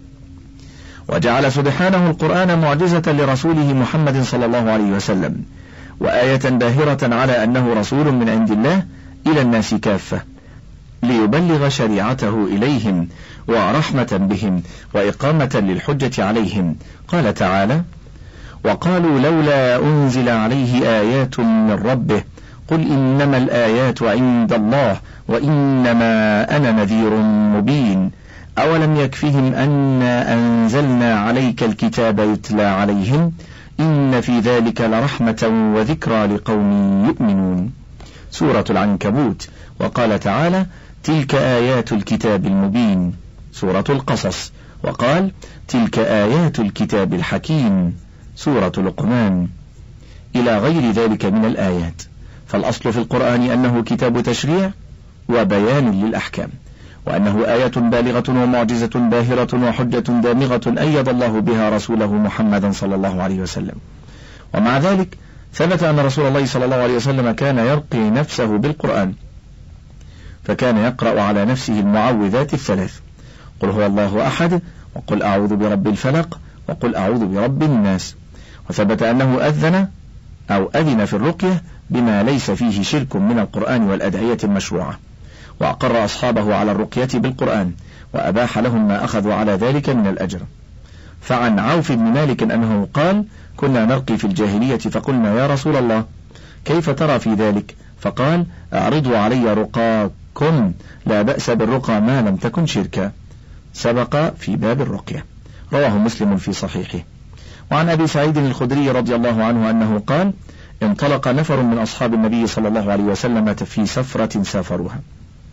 وجعل سبحانه القرآن معجزة لرسوله محمد صلى الله عليه وسلم، وآية باهرة على أنه رسول من عند الله إلى الناس كافة، ليبلغ شريعته إليهم ورحمة بهم وإقامة للحجة عليهم. قال تعالى: وقالوا لولا أنزل عليه آيات من ربه قل إنما الآيات عند الله وإنما أنا نذير مبين أولم يكفهم أنا أنزلنا عليك الكتاب يتلى عليهم إن في ذلك لرحمة وذكرى لقوم يؤمنون. سورة العنكبوت. وقال تعالى: تلك آيات الكتاب المبين. سورة القصص. وقال: تلك آيات الكتاب الحكيم. سورة لقمان. إلى غير ذلك من الآيات. فالأصل في القرآن أنه كتاب تشريع وبيان للأحكام، وأنه آية بالغة ومعجزة باهرة وحجة دامغة أيد الله بها رسوله محمدا صلى الله عليه وسلم. ومع ذلك ثبت أن رسول الله صلى الله عليه وسلم كان يرقي نفسه بالقرآن، فكان يقرأ على نفسه المعوذات الثلاث: قل هو الله أحد، وقل أعوذ برب الفلق، وقل أعوذ برب الناس. وثبت أنه أذن أو أذن في الرقية بما ليس فيه شرك من القرآن والأدعية المشروعة، وأقر أصحابه على الرقية بالقرآن، وأباح لهم ما أخذوا على ذلك من الأجر. فعن عوف بن مالك أنه قال: كنا نرقي في الجاهلية فقلنا يا رسول الله كيف ترى في ذلك؟ فقال: أعرضوا علي رقاكم، لا بأس بالرقى ما لم تكن شركا. سبق في باب الرقية. رواه مسلم في صحيحه. وعن أبي سعيد الخدري رضي الله عنه أنه قال: انطلق نفر من أصحاب النبي صلى الله عليه وسلم في سفرة سافروها،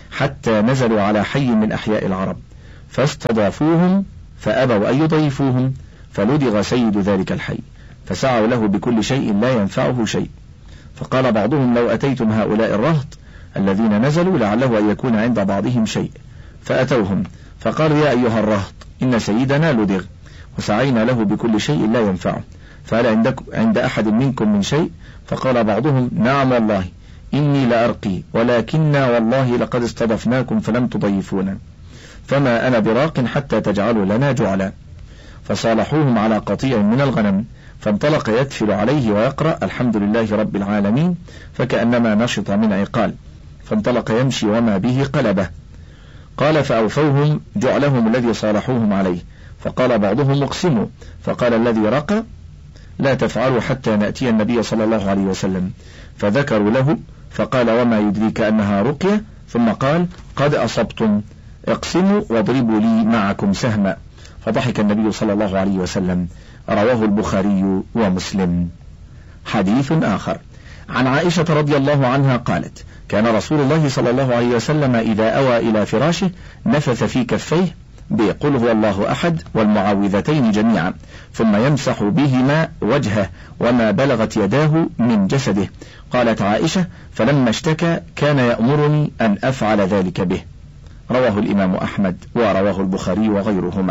حتى نزلوا على حي من أحياء العرب فاستضافوهم فأبوا أن يضيفوهم، فلدغ سيد ذلك الحي، فسعوا له بكل شيء لا ينفعه شيء. فقال بعضهم لو أتيتم هؤلاء الرهط الذين نزلوا لعله أن يكون عند بعضهم شيء، فأتوهم فقالوا يا أيها الرهط إن سيدنا لدغ وسعينا له بكل شيء لا ينفعه، فهل عندك عند أحد منكم من شيء؟ فقال بعضهم نعم والله إني لأرقي، ولكننا والله لقد استضفناكم فلم تضيفونا، فما أنا براق حتى تجعلوا لنا جعلا. فصالحوهم على قطيع من الغنم، فانطلق يتفل عليه ويقرأ الحمد لله رب العالمين، فكأنما نشط من عقال، فانطلق يمشي وما به قلبه. قال فأوفوهم جعلهم الذي صالحوهم عليه، فقال بعضهم اقسموا، فقال الذي رقى لا تفعلوا حتى نأتي النبي صلى الله عليه وسلم، فذكروا له فقال وما يدريك أنها رقية، ثم قال قد أصبتم، اقسموا واضربوا لي معكم سهما، فضحك النبي صلى الله عليه وسلم. رواه البخاري ومسلم. حديث آخر عن عائشة رضي الله عنها قالت كان رسول الله صلى الله عليه وسلم إذا أوى إلى فراشه نفث في كفيه بقل هو الله أحد والمعوذتين جميعا، ثم يمسح بهما وجهه وما بلغت يداه من جسده. قالت عائشة فلما اشتكى كان يأمرني أن أفعل ذلك به. رواه الإمام أحمد ورواه البخاري وغيرهما.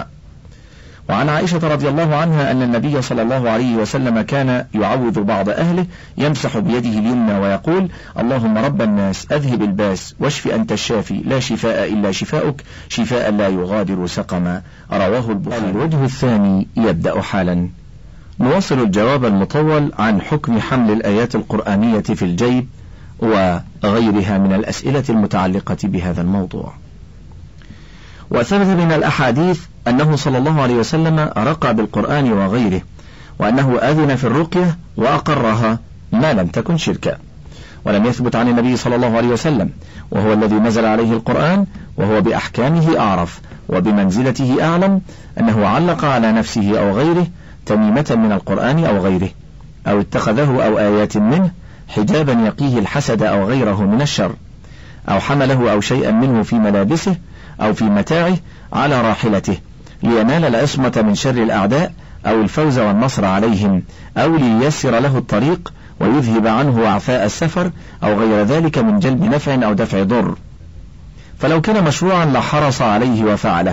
وعن عائشة رضي الله عنها أن النبي صلى الله عليه وسلم كان يعوذ بعض أهله يمسح بيده اليمنى ويقول اللهم رب الناس أذهب الباس واشف أنت الشافي لا شفاء إلا شفاؤك شفاء لا يغادر سقما. رواه البخاري. الوجه الثاني يبدأ حالا. نواصل الجواب المطول عن حكم حمل الآيات القرآنية في الجيب وغيرها من الأسئلة المتعلقة بهذا الموضوع. وثبت من الأحاديث أنه صلى الله عليه وسلم رقى بالقرآن وغيره، وأنه أذن في الرقية وأقرها ما لم تكن شركا. ولم يثبت عن النبي صلى الله عليه وسلم وهو الذي نزل عليه القرآن وهو بأحكامه أعرف وبمنزلته أعلم أنه علق على نفسه أو غيره تميمة من القرآن أو غيره، أو اتخذه أو آيات منه حجابا يقيه الحسد أو غيره من الشر، أو حمله أو شيئا منه في ملابسه أو في متاعه على راحلته لينال العصمة من شر الأعداء أو الفوز والنصر عليهم، أو لييسر له الطريق ويذهب عنه وعفاء السفر أو غير ذلك من جلب نفع أو دفع ضر. فلو كان مشروعا لحرص عليه وفعله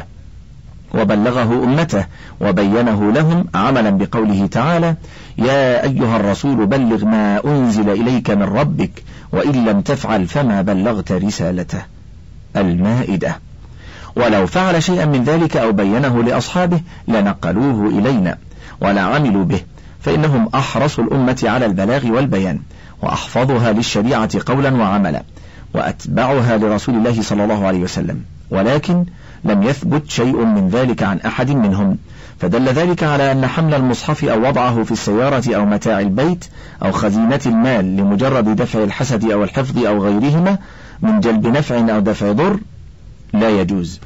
وبلغه أمته وبينه لهم عملا بقوله تعالى يا أيها الرسول بلغ ما أنزل إليك من ربك وإن لم تفعل فما بلغت رسالته. المائدة. ولو فعل شيئا من ذلك أو بينه لأصحابه لنقلوه إلينا ولا عملوا به، فإنهم أحرص الأمة على البلاغ والبيان وأحفظها للشريعة قولا وعملا وأتبعها لرسول الله صلى الله عليه وسلم، ولكن لم يثبت شيء من ذلك عن أحد منهم، فدل ذلك على أن حمل المصحف أو وضعه في السيارة أو متاع البيت أو خزينة المال لمجرد دفع الحسد أو الحفظ أو غيرهما من جلب نفع أو دفع ضر لا يجوز.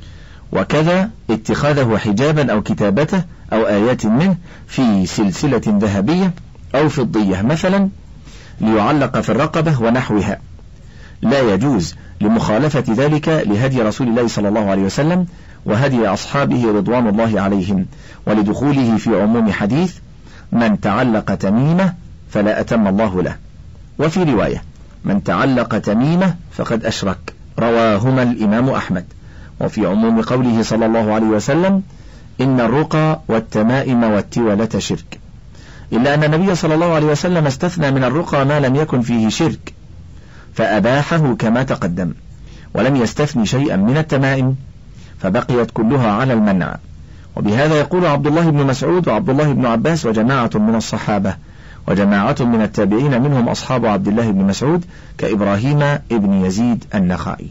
وكذا اتخاذه حجابا أو كتابته أو آيات منه في سلسلة ذهبية أو فضية مثلا ليعلق في الرقبة ونحوها لا يجوز، لمخالفة ذلك لهدي رسول الله صلى الله عليه وسلم وهدي أصحابه رضوان الله عليهم، ولدخوله في عموم حديث من تعلق تميمة فلا أتم الله له، وفي رواية من تعلق تميمة فقد أشرك، رواهما الإمام أحمد. وفي عموم قوله صلى الله عليه وسلم إن الرقى والتمائم والتولة شرك، إلا أن النبي صلى الله عليه وسلم استثنى من الرقى ما لم يكن فيه شرك فأباحه كما تقدم، ولم يستثني شيئا من التمائم فبقيت كلها على المنع. وبهذا يقول عبد الله بن مسعود وعبد الله بن عباس وجماعة من الصحابة وجماعة من التابعين منهم أصحاب عبد الله بن مسعود كإبراهيم ابن يزيد النخعي.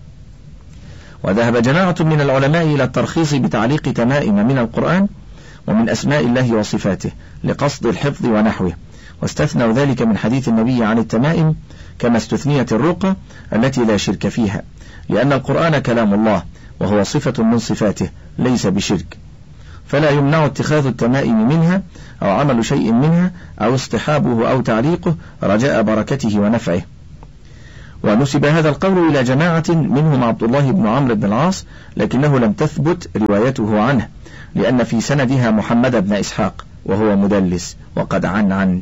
وذهب جماعة من العلماء إلى الترخيص بتعليق تمائم من القرآن ومن أسماء الله وصفاته لقصد الحفظ ونحوه، واستثنوا ذلك من حديث النبي عن التمائم كما استثنيت الرقى التي لا شرك فيها، لأن القرآن كلام الله وهو صفة من صفاته ليس بشرك، فلا يمنع اتخاذ التمائم منها أو عمل شيء منها أو اصطحابه أو تعليقه رجاء بركته ونفعه. ونسب هذا القول إلى جماعة منهم عبد الله بن عمرو بن العاص، لكنه لم تثبت روايته عنه، لأن في سندها محمد بن إسحاق وهو مدلس وقد عن عن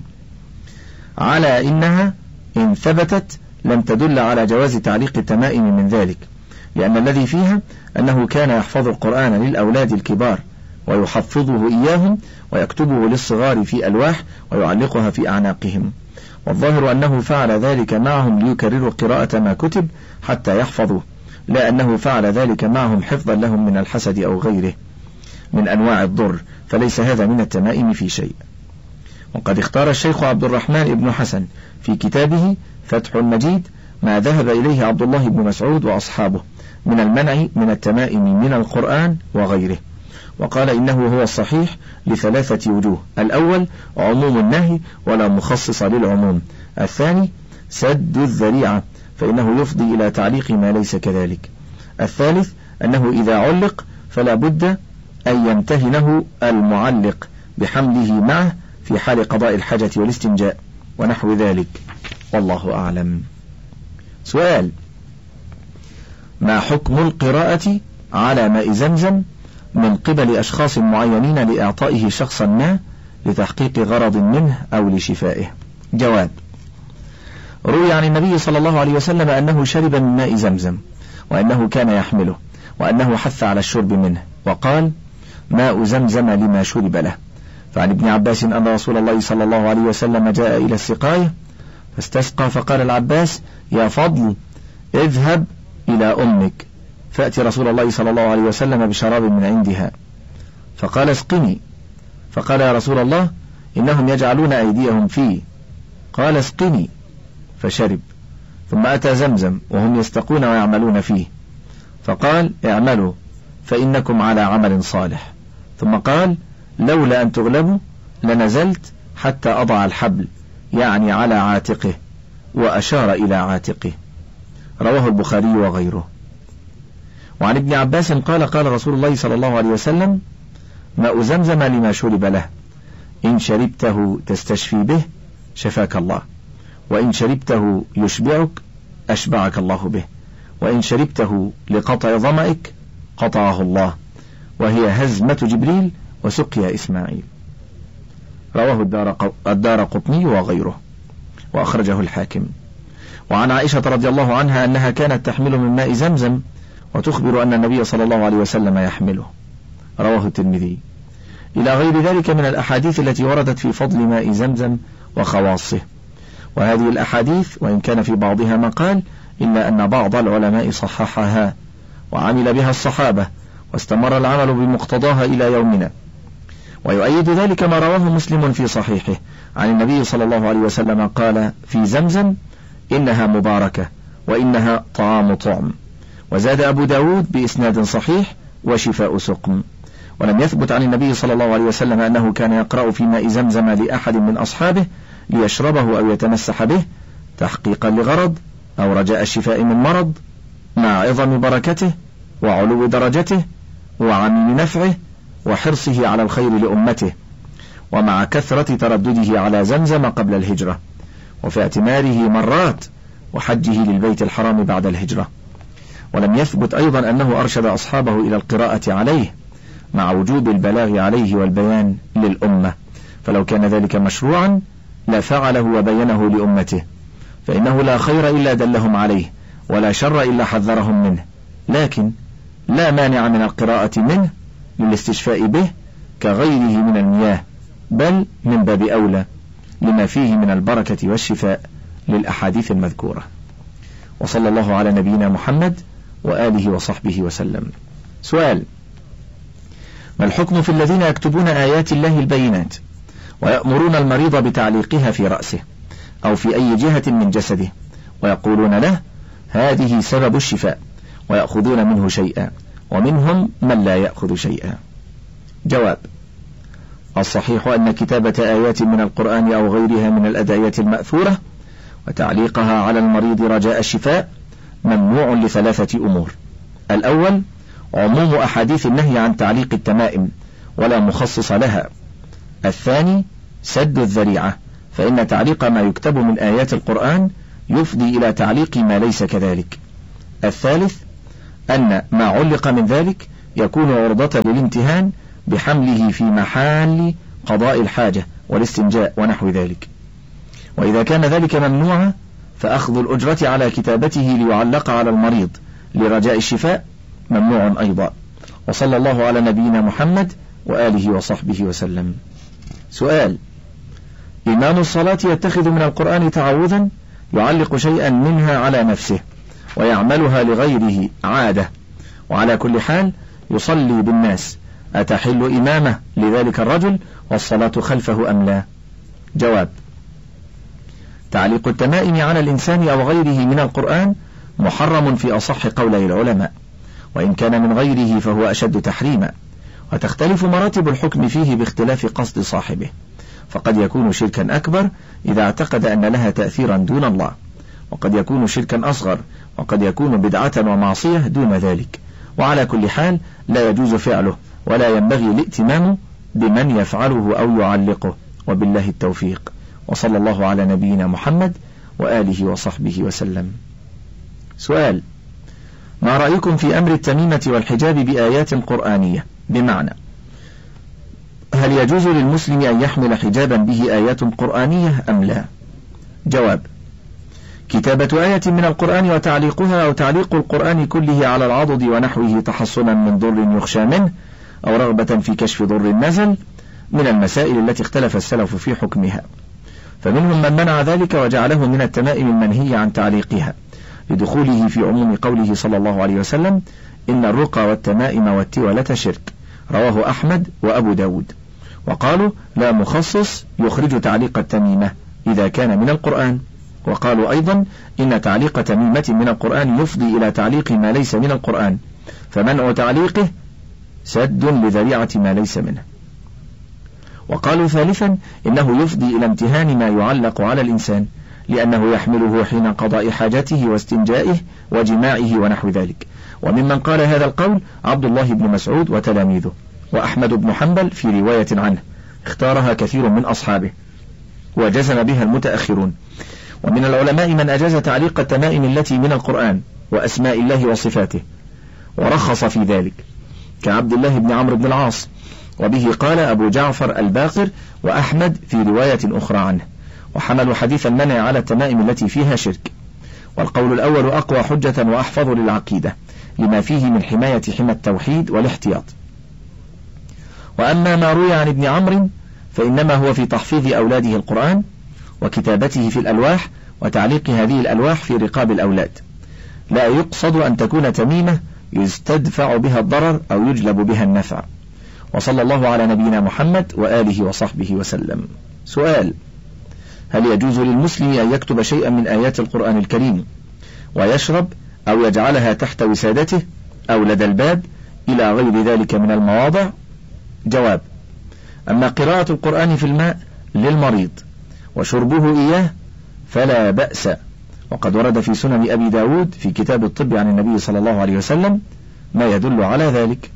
على إنها إن ثبتت لم تدل على جواز تعليق التمائم من ذلك، لأن الذي فيها أنه كان يحفظ القرآن للأولاد الكبار ويحفظه إياهم ويكتبه للصغار في ألواح ويعلقها في أعناقهم، والظاهر أنه فعل ذلك معهم ليكرروا قراءة ما كتب حتى يحفظوا، لا أنه فعل ذلك معهم حفظا لهم من الحسد أو غيره من أنواع الضر، فليس هذا من التمائم في شيء. وقد اختار الشيخ عبد الرحمن بن حسن في كتابه فتح المجيد ما ذهب إليه عبد الله بن مسعود وأصحابه من المنع من التمائم من القرآن وغيره، وقال إنه هو الصحيح لثلاثة وجوه: الأول عموم النهي ولا مخصص للعموم، الثاني سد الذريعة فإنه يفضي إلى تعليق ما ليس كذلك، الثالث أنه إذا علق فلا بد أن يمتهنه المعلق بحمله معه في حال قضاء الحاجة والاستنجاء ونحو ذلك، والله أعلم. سؤال: ما حكم القراءة على ماء زمزم من قبل أشخاص معينين لإعطائه شخصا ما لتحقيق غرض منه أو لشفائه؟ جواب: روي عن النبي صلى الله عليه وسلم أنه شرب من ماء زمزم وأنه كان يحمله وأنه حث على الشرب منه وقال: ماء زمزم لما شرب له. فعن ابن عباس أن رسول الله صلى الله عليه وسلم جاء إلى السقاية فاستسقى، فقال العباس: يا فضل اذهب إلى أمك فأتي رسول الله صلى الله عليه وسلم بشراب من عندها، فقال: اسقني. فقال: يا رسول الله إنهم يجعلون أيديهم فيه. قال: اسقني، فشرب. ثم أتى زمزم وهم يستقون ويعملون فيه، فقال: اعملوا فإنكم على عمل صالح. ثم قال: لولا أن تغلبوا لنزلت حتى أضع الحبل، يعني على عاتقه، وأشار إلى عاتقه. رواه البخاري وغيره. وعن ابن عباس قال: قال رسول الله صلى الله عليه وسلم: ماء زمزم لما شرب له، إن شربته تستشفي به شفاك الله، وإن شربته يشبعك أشبعك الله به، وإن شربته لقطع ظمئك قطعه الله، وهي هزمة جبريل وسقيا إسماعيل. رواه الدار قطني وغيره، وأخرجه الحاكم. وعن عائشة رضي الله عنها أنها كانت تحمل من ماء زمزم وتخبر أن النبي صلى الله عليه وسلم يحمله. رواه الترمذي. إلى غير ذلك من الأحاديث التي وردت في فضل ماء زمزم وخواصه. وهذه الأحاديث وإن كان في بعضها مقال إلا أن بعض العلماء صححها وعمل بها الصحابة واستمر العمل بمقتضاها إلى يومنا. ويؤيد ذلك ما رواه مسلم في صحيحه عن النبي صلى الله عليه وسلم قال في زمزم: إنها مباركة وإنها طعام طعم. وزاد أبو داود بإسناد صحيح: وشفاء سقم. ولم يثبت عن النبي صلى الله عليه وسلم أنه كان يقرأ في ماء زمزم لأحد من أصحابه ليشربه أو يتمسح به تحقيقا لغرض أو رجاء الشفاء من مرض، مع عظم بركته وعلو درجته وعميم نفعه وحرصه على الخير لأمته، ومع كثرة تردده على زمزم قبل الهجرة، وفي اعتماره مرات، وحجه للبيت الحرام بعد الهجرة. ولم يثبت أيضا أنه أرشد أصحابه إلى القراءة عليه، مع وجوب البلاغ عليه والبيان للأمة، فلو كان ذلك مشروعا لفعله وبينه لأمته، فإنه لا خير إلا دلهم عليه، ولا شر إلا حذرهم منه، لكن لا مانع من القراءة منه للاستشفاء به كغيره من المياه، بل من باب أولى لما فيه من البركة والشفاء للأحاديث المذكورة. وصلى الله على نبينا محمد وآله وصحبه وسلم. سؤال: ما الحكم في الذين يكتبون آيات الله البينات ويأمرون المريض بتعليقها في رأسه أو في أي جهة من جسده ويقولون له هذه سبب الشفاء، ويأخذون منه شيئا، ومنهم من لا يأخذ شيئا؟ جواب: الصحيح أن كتابة آيات من القرآن أو غيرها من الأدعية المأثورة وتعليقها على المريض رجاء الشفاء ممنوع لثلاثة أمور: الأول عموم أحاديث النهي عن تعليق التمائم ولا مخصص لها، الثاني سد الذريعة، فإن تعليق ما يكتب من آيات القرآن يفضي إلى تعليق ما ليس كذلك. الثالث أن ما علق من ذلك يكون عرضة للامتهان بحمله في محل قضاء الحاجة والاستنجاء ونحو ذلك. وإذا كان ذلك ممنوعا فأخذ الأجرة على كتابته ليعلق على المريض لرجاء الشفاء ممنوع أيضا. وصلى الله على نبينا محمد وآله وصحبه وسلم. سؤال: إمام الصلاة يتخذ من القرآن تعوذا يعلق شيئا منها على نفسه ويعملها لغيره عادة، وعلى كل حال يصلي بالناس، أتحل إمامه لذلك الرجل والصلاة خلفه أم لا؟ جواب: تعليق التمائم على الإنسان أو غيره من القرآن محرم في أصح قولي العلماء، وإن كان من غيره فهو أشد تحريما، وتختلف مراتب الحكم فيه باختلاف قصد صاحبه، فقد يكون شركا أكبر إذا اعتقد أن لها تأثيرا دون الله، وقد يكون شركا أصغر، وقد يكون بدعة ومعصية دون ذلك. وعلى كل حال لا يجوز فعله، ولا ينبغي الائتمام بمن يفعله أو يعلقه، وبالله التوفيق. وصلى الله على نبينا محمد وآله وصحبه وسلم. سؤال: ما رأيكم في أمر التميمة والحجاب بآيات قرآنية؟ بمعنى هل يجوز للمسلم أن يحمل حجابا به آيات قرآنية أم لا؟ جواب: كتابة آية من القرآن وتعليقها أو تعليق القرآن كله على العضد ونحوه تحصنا من ضر يخشى منه أو رغبة في كشف ضر نزل من المسائل التي اختلف السلف في حكمها، فمنهم من منع ذلك وجعله من التمائم المنهي عن تعليقها لدخوله في عموم قوله صلى الله عليه وسلم: إن الرقى والتمائم والتولة شرك، رواه أحمد وأبو داود. وقالوا لا مخصص يخرج تعليق التميمة إذا كان من القرآن. وقالوا أيضا إن تعليق تميمة من القرآن يفضي إلى تعليق ما ليس من القرآن، فمنع تعليقه سد لذريعة ما ليس منه. وقالوا ثالثا إنه يفضي إلى امتهان ما يعلق على الإنسان، لأنه يحمله حين قضاء حاجته واستنجائه وجماعه ونحو ذلك. وممن قال هذا القول عبد الله بن مسعود وتلاميذه، وأحمد بن حنبل في رواية عنه اختارها كثير من أصحابه، وجزم بها المتأخرون. ومن العلماء من أجاز تعليق التمائم التي من القرآن وأسماء الله وصفاته ورخص في ذلك، كعبد الله بن عمرو بن العاص، وبه قال أبو جعفر الباقر وأحمد في رواية أخرى عنه، وحملوا حديث المنع على التمائم التي فيها شرك. والقول الأول أقوى حجة وأحفظ للعقيدة لما فيه من حماية حمى التوحيد والاحتياط. وأما ما روي عن ابن عمرو فإنما هو في تحفيظ أولاده القرآن وكتابته في الألواح وتعليق هذه الألواح في رقاب الأولاد، لا يقصد أن تكون تميمة يستدفع بها الضرر أو يجلب بها النفع. وصلى الله على نبينا محمد وآله وصحبه وسلم. سؤال: هل يجوز للمسلم أن يكتب شيئا من آيات القرآن الكريم ويشرب أو يجعلها تحت وسادته أو لدى الباب إلى غير ذلك من المواضع؟ جواب: أما قراءة القرآن في الماء للمريض وشربه إياه فلا بأس، وقد ورد في سنن أبي داود في كتاب الطب عن النبي صلى الله عليه وسلم ما يدل على ذلك.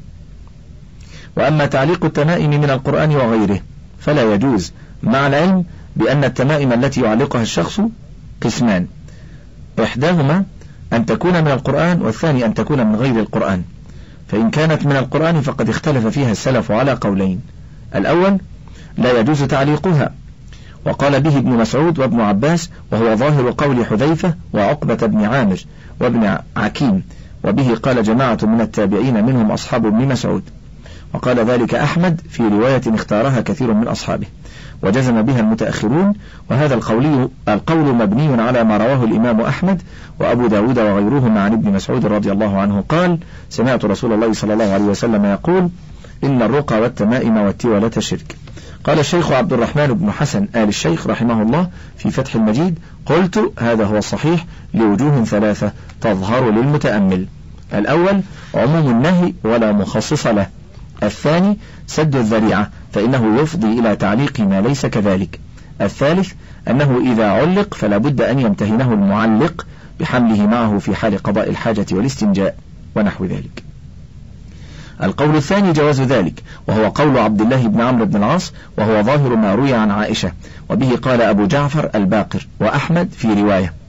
وأما تعليق التمائم من القرآن وغيره فلا يجوز، مع العلم بأن التمائم التي يعلقها الشخص قسمان، إحداهما أن تكون من القرآن، والثاني أن تكون من غير القرآن. فإن كانت من القرآن فقد اختلف فيها السلف على قولين: الأول لا يجوز تعليقها، وقال به ابن مسعود وابن عباس، وهو ظاهر قول حذيفة وعقبة بن عامر وابن عكيم، وبه قال جماعة من التابعين منهم أصحاب ابن مسعود، وقال ذلك أحمد في رواية اختارها كثير من أصحابه، وجزم بها المتأخرون. وهذا القول القول مبني على ما رواه الإمام أحمد وأبو داود وغيرهما عن ابن مسعود رضي الله عنه قال: سمعت رسول الله صلى الله عليه وسلم يقول: إن الرقى والتمائم والتولة شرك. قال الشيخ عبد الرحمن بن حسن آل الشيخ رحمه الله في فتح المجيد: قلت هذا هو الصحيح لوجوه ثلاثة تظهر للمتأمل: الأول عموم النهي ولا مخصص له، الثاني سد الذريعة فإنه يفضي إلى تعليق ما ليس كذلك، الثالث أنه إذا علق فلا بد أن يمتهنه المعلق بحمله معه في حال قضاء الحاجة والاستنجاء ونحو ذلك. القول الثاني جواز ذلك، وهو قول عبد الله بن عمرو بن العاص، وهو ظاهر ما روي عن عائشة، وبه قال أبو جعفر الباقر وأحمد في رواية.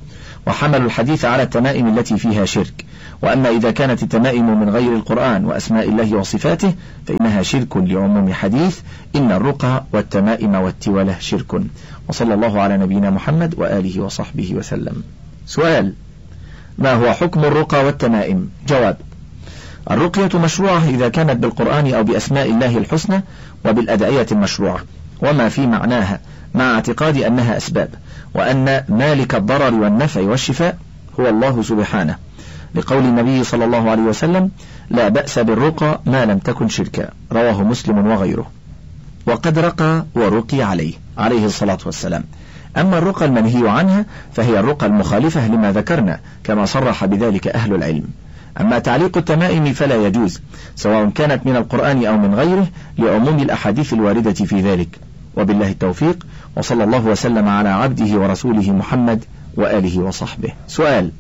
وحملوا الحديث على التمائم التي فيها شرك. وأما إذا كانت التمائم من غير القرآن وأسماء الله وصفاته فإنها شرك لعموم حديث إن الرقى والتمائم والتولة شرك. وصلى الله على نبينا محمد وآله وصحبه وسلم. سؤال: ما هو حكم الرقى والتمائم؟ جواب: الرقية مشروعة إذا كانت بالقرآن أو بأسماء الله الحسنى وبالأدعية المشروعة وما في معناها، مع اعتقاد أنها أسباب، وأن مالك الضرر والنفع والشفاء هو الله سبحانه، لقول النبي صلى الله عليه وسلم: لا بأس بالرقى ما لم تكن شركا، رواه مسلم وغيره. وقد رقى ورقي عليه عليه الصلاة والسلام. أما الرقى المنهي عنها فهي الرقى المخالفة لما ذكرنا كما صرح بذلك أهل العلم. أما تعليق التمائم فلا يجوز، سواء كانت من القرآن أو من غيره، لعموم الأحاديث الواردة في ذلك. وبالله التوفيق، وصلى الله وسلم على عبده ورسوله محمد وآله وصحبه. سؤال: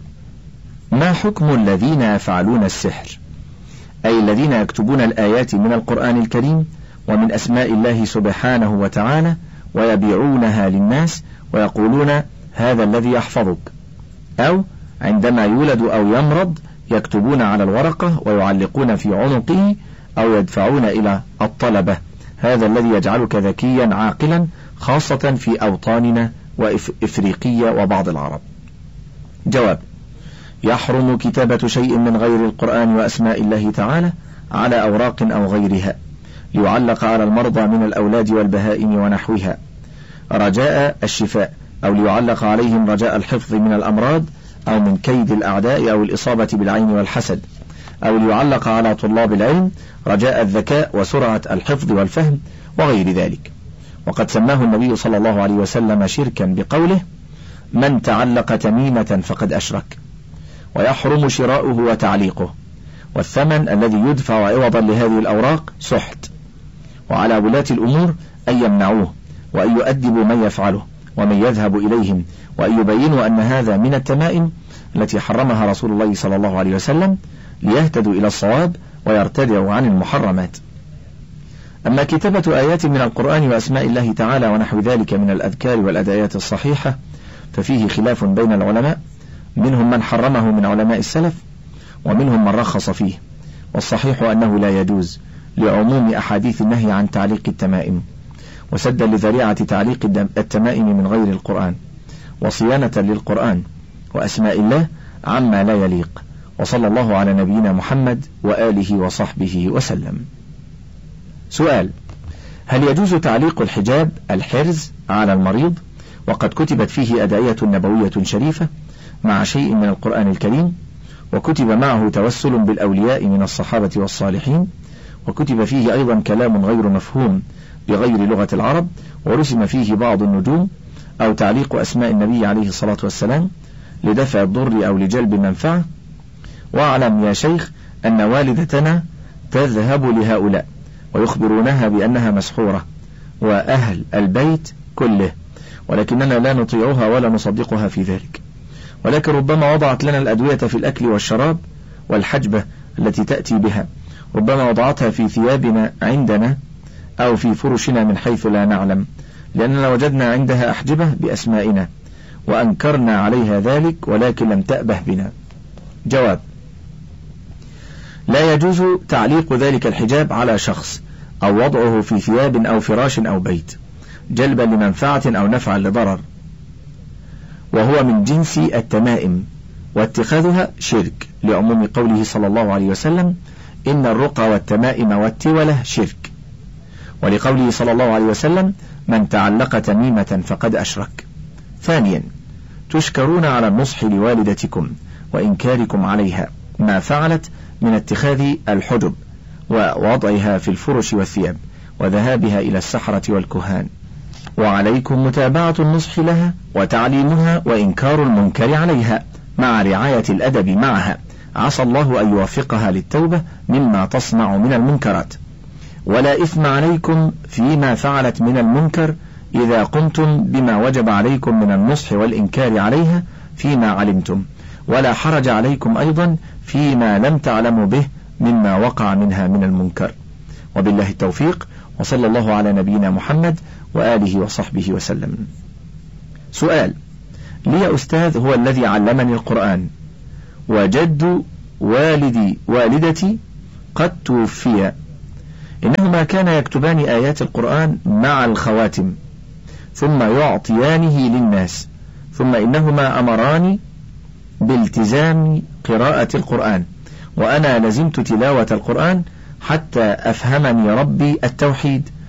ما حكم الذين يفعلون السحر؟ أي الذين يكتبون الآيات من القرآن الكريم ومن أسماء الله سبحانه وتعالى ويبيعونها للناس ويقولون هذا الذي يحفظك، أو عندما يولد أو يمرض يكتبون على الورقة ويعلقون في عنقه أو يدفعون إلى الطلبة هذا الذي يجعلك ذكيا عاقلا، خاصة في أوطاننا وإفريقيا وبعض العرب. جواب: يحرم كتابة شيء من غير القرآن وأسماء الله تعالى على أوراق أو غيرها ليعلق على المرضى من الأولاد والبهائم ونحوها رجاء الشفاء، أو ليعلق عليهم رجاء الحفظ من الأمراض أو من كيد الأعداء أو الإصابة بالعين والحسد، أو ليعلق على طلاب العلم رجاء الذكاء وسرعة الحفظ والفهم وغير ذلك. وقد سماه النبي صلى الله عليه وسلم شركا بقوله: من تعلق تميمة فقد أشرك. ويحرم شراؤه وتعليقه، والثمن الذي يدفع عوضا لهذه الأوراق سحت. وعلى ولاة الأمور أن يمنعوه وأن يؤدبوا من يفعله ومن يذهب إليهم، وأن يبينوا أن هذا من التمائم التي حرمها رسول الله صلى الله عليه وسلم ليهتدوا إلى الصواب ويرتدعوا عن المحرمات. أما كتابة آيات من القرآن وأسماء الله تعالى ونحو ذلك من الأذكار والأدعيات الصحيحة ففيه خلاف بين العلماء، منهم من حرمه من علماء السلف ومنهم من رخص فيه، والصحيح أنه لا يجوز لعموم أحاديث النهي عن تعليق التمائم، وسدا لذريعة تعليق التمائم من غير القرآن، وصيانة للقرآن وأسماء الله عما لا يليق. وصلى الله على نبينا محمد وآله وصحبه وسلم. سؤال: هل يجوز تعليق الحجاب الحرز على المريض وقد كتبت فيه أدعية نبوية شريفة مع شيء من القرآن الكريم، وكتب معه توسل بالأولياء من الصحابة والصالحين، وكتب فيه أيضا كلام غير مفهوم بغير لغة العرب، ورسم فيه بعض النجوم، أو تعليق أسماء النبي عليه الصلاة والسلام لدفع الضر أو لجلب المنفعة؟ واعلم يا شيخ أن والدتنا تذهب لهؤلاء ويخبرونها بأنها مسحورة وأهل البيت كله، ولكننا لا نطيعها ولا نصدقها في ذلك، ولكن ربما وضعت لنا الأدوية في الأكل والشراب والحجبة التي تأتي بها، ربما وضعتها في ثيابنا عندنا أو في فرشنا من حيث لا نعلم، لأننا وجدنا عندها أحجبة بأسمائنا وأنكرنا عليها ذلك ولكن لم تأبه بنا. جواب: لا يجوز تعليق ذلك الحجاب على شخص أو وضعه في ثياب أو فراش أو بيت جلبا لمنفعة أو نفعا لضرر، وهو من جنس التمائم، واتخاذها شرك لعموم قوله صلى الله عليه وسلم: إن الرقى والتمائم والتولة شرك، ولقوله صلى الله عليه وسلم: من تعلق تميمة فقد أشرك. ثانيا: تشكرون على النصح لوالدتكم وإنكاركم عليها ما فعلت من اتخاذ الحجب ووضعها في الفرش والثياب وذهابها إلى السحرة والكهان، وعليكم متابعة النصح لها وتعليمها وإنكار المنكر عليها مع رعاية الأدب معها، عسى الله أن يوفقها للتوبة مما تصنع من المنكرات. ولا إثم عليكم فيما فعلت من المنكر إذا قمتم بما وجب عليكم من النصح والإنكار عليها فيما علمتم، ولا حرج عليكم أيضا فيما لم تعلموا به مما وقع منها من المنكر. وبالله التوفيق، وصلى الله على نبينا محمد وآله وصحبه وسلم. سؤال: لي أستاذ هو الذي علمني القرآن، وجد والدي والدتي قد توفي، إنهما كانا يكتبان آيات القرآن مع الخواتم ثم يعطيانه للناس، ثم إنهما أمراني بالتزام قراءة القرآن، وأنا لزمت تلاوة القرآن حتى أفهمني ربي التوحيد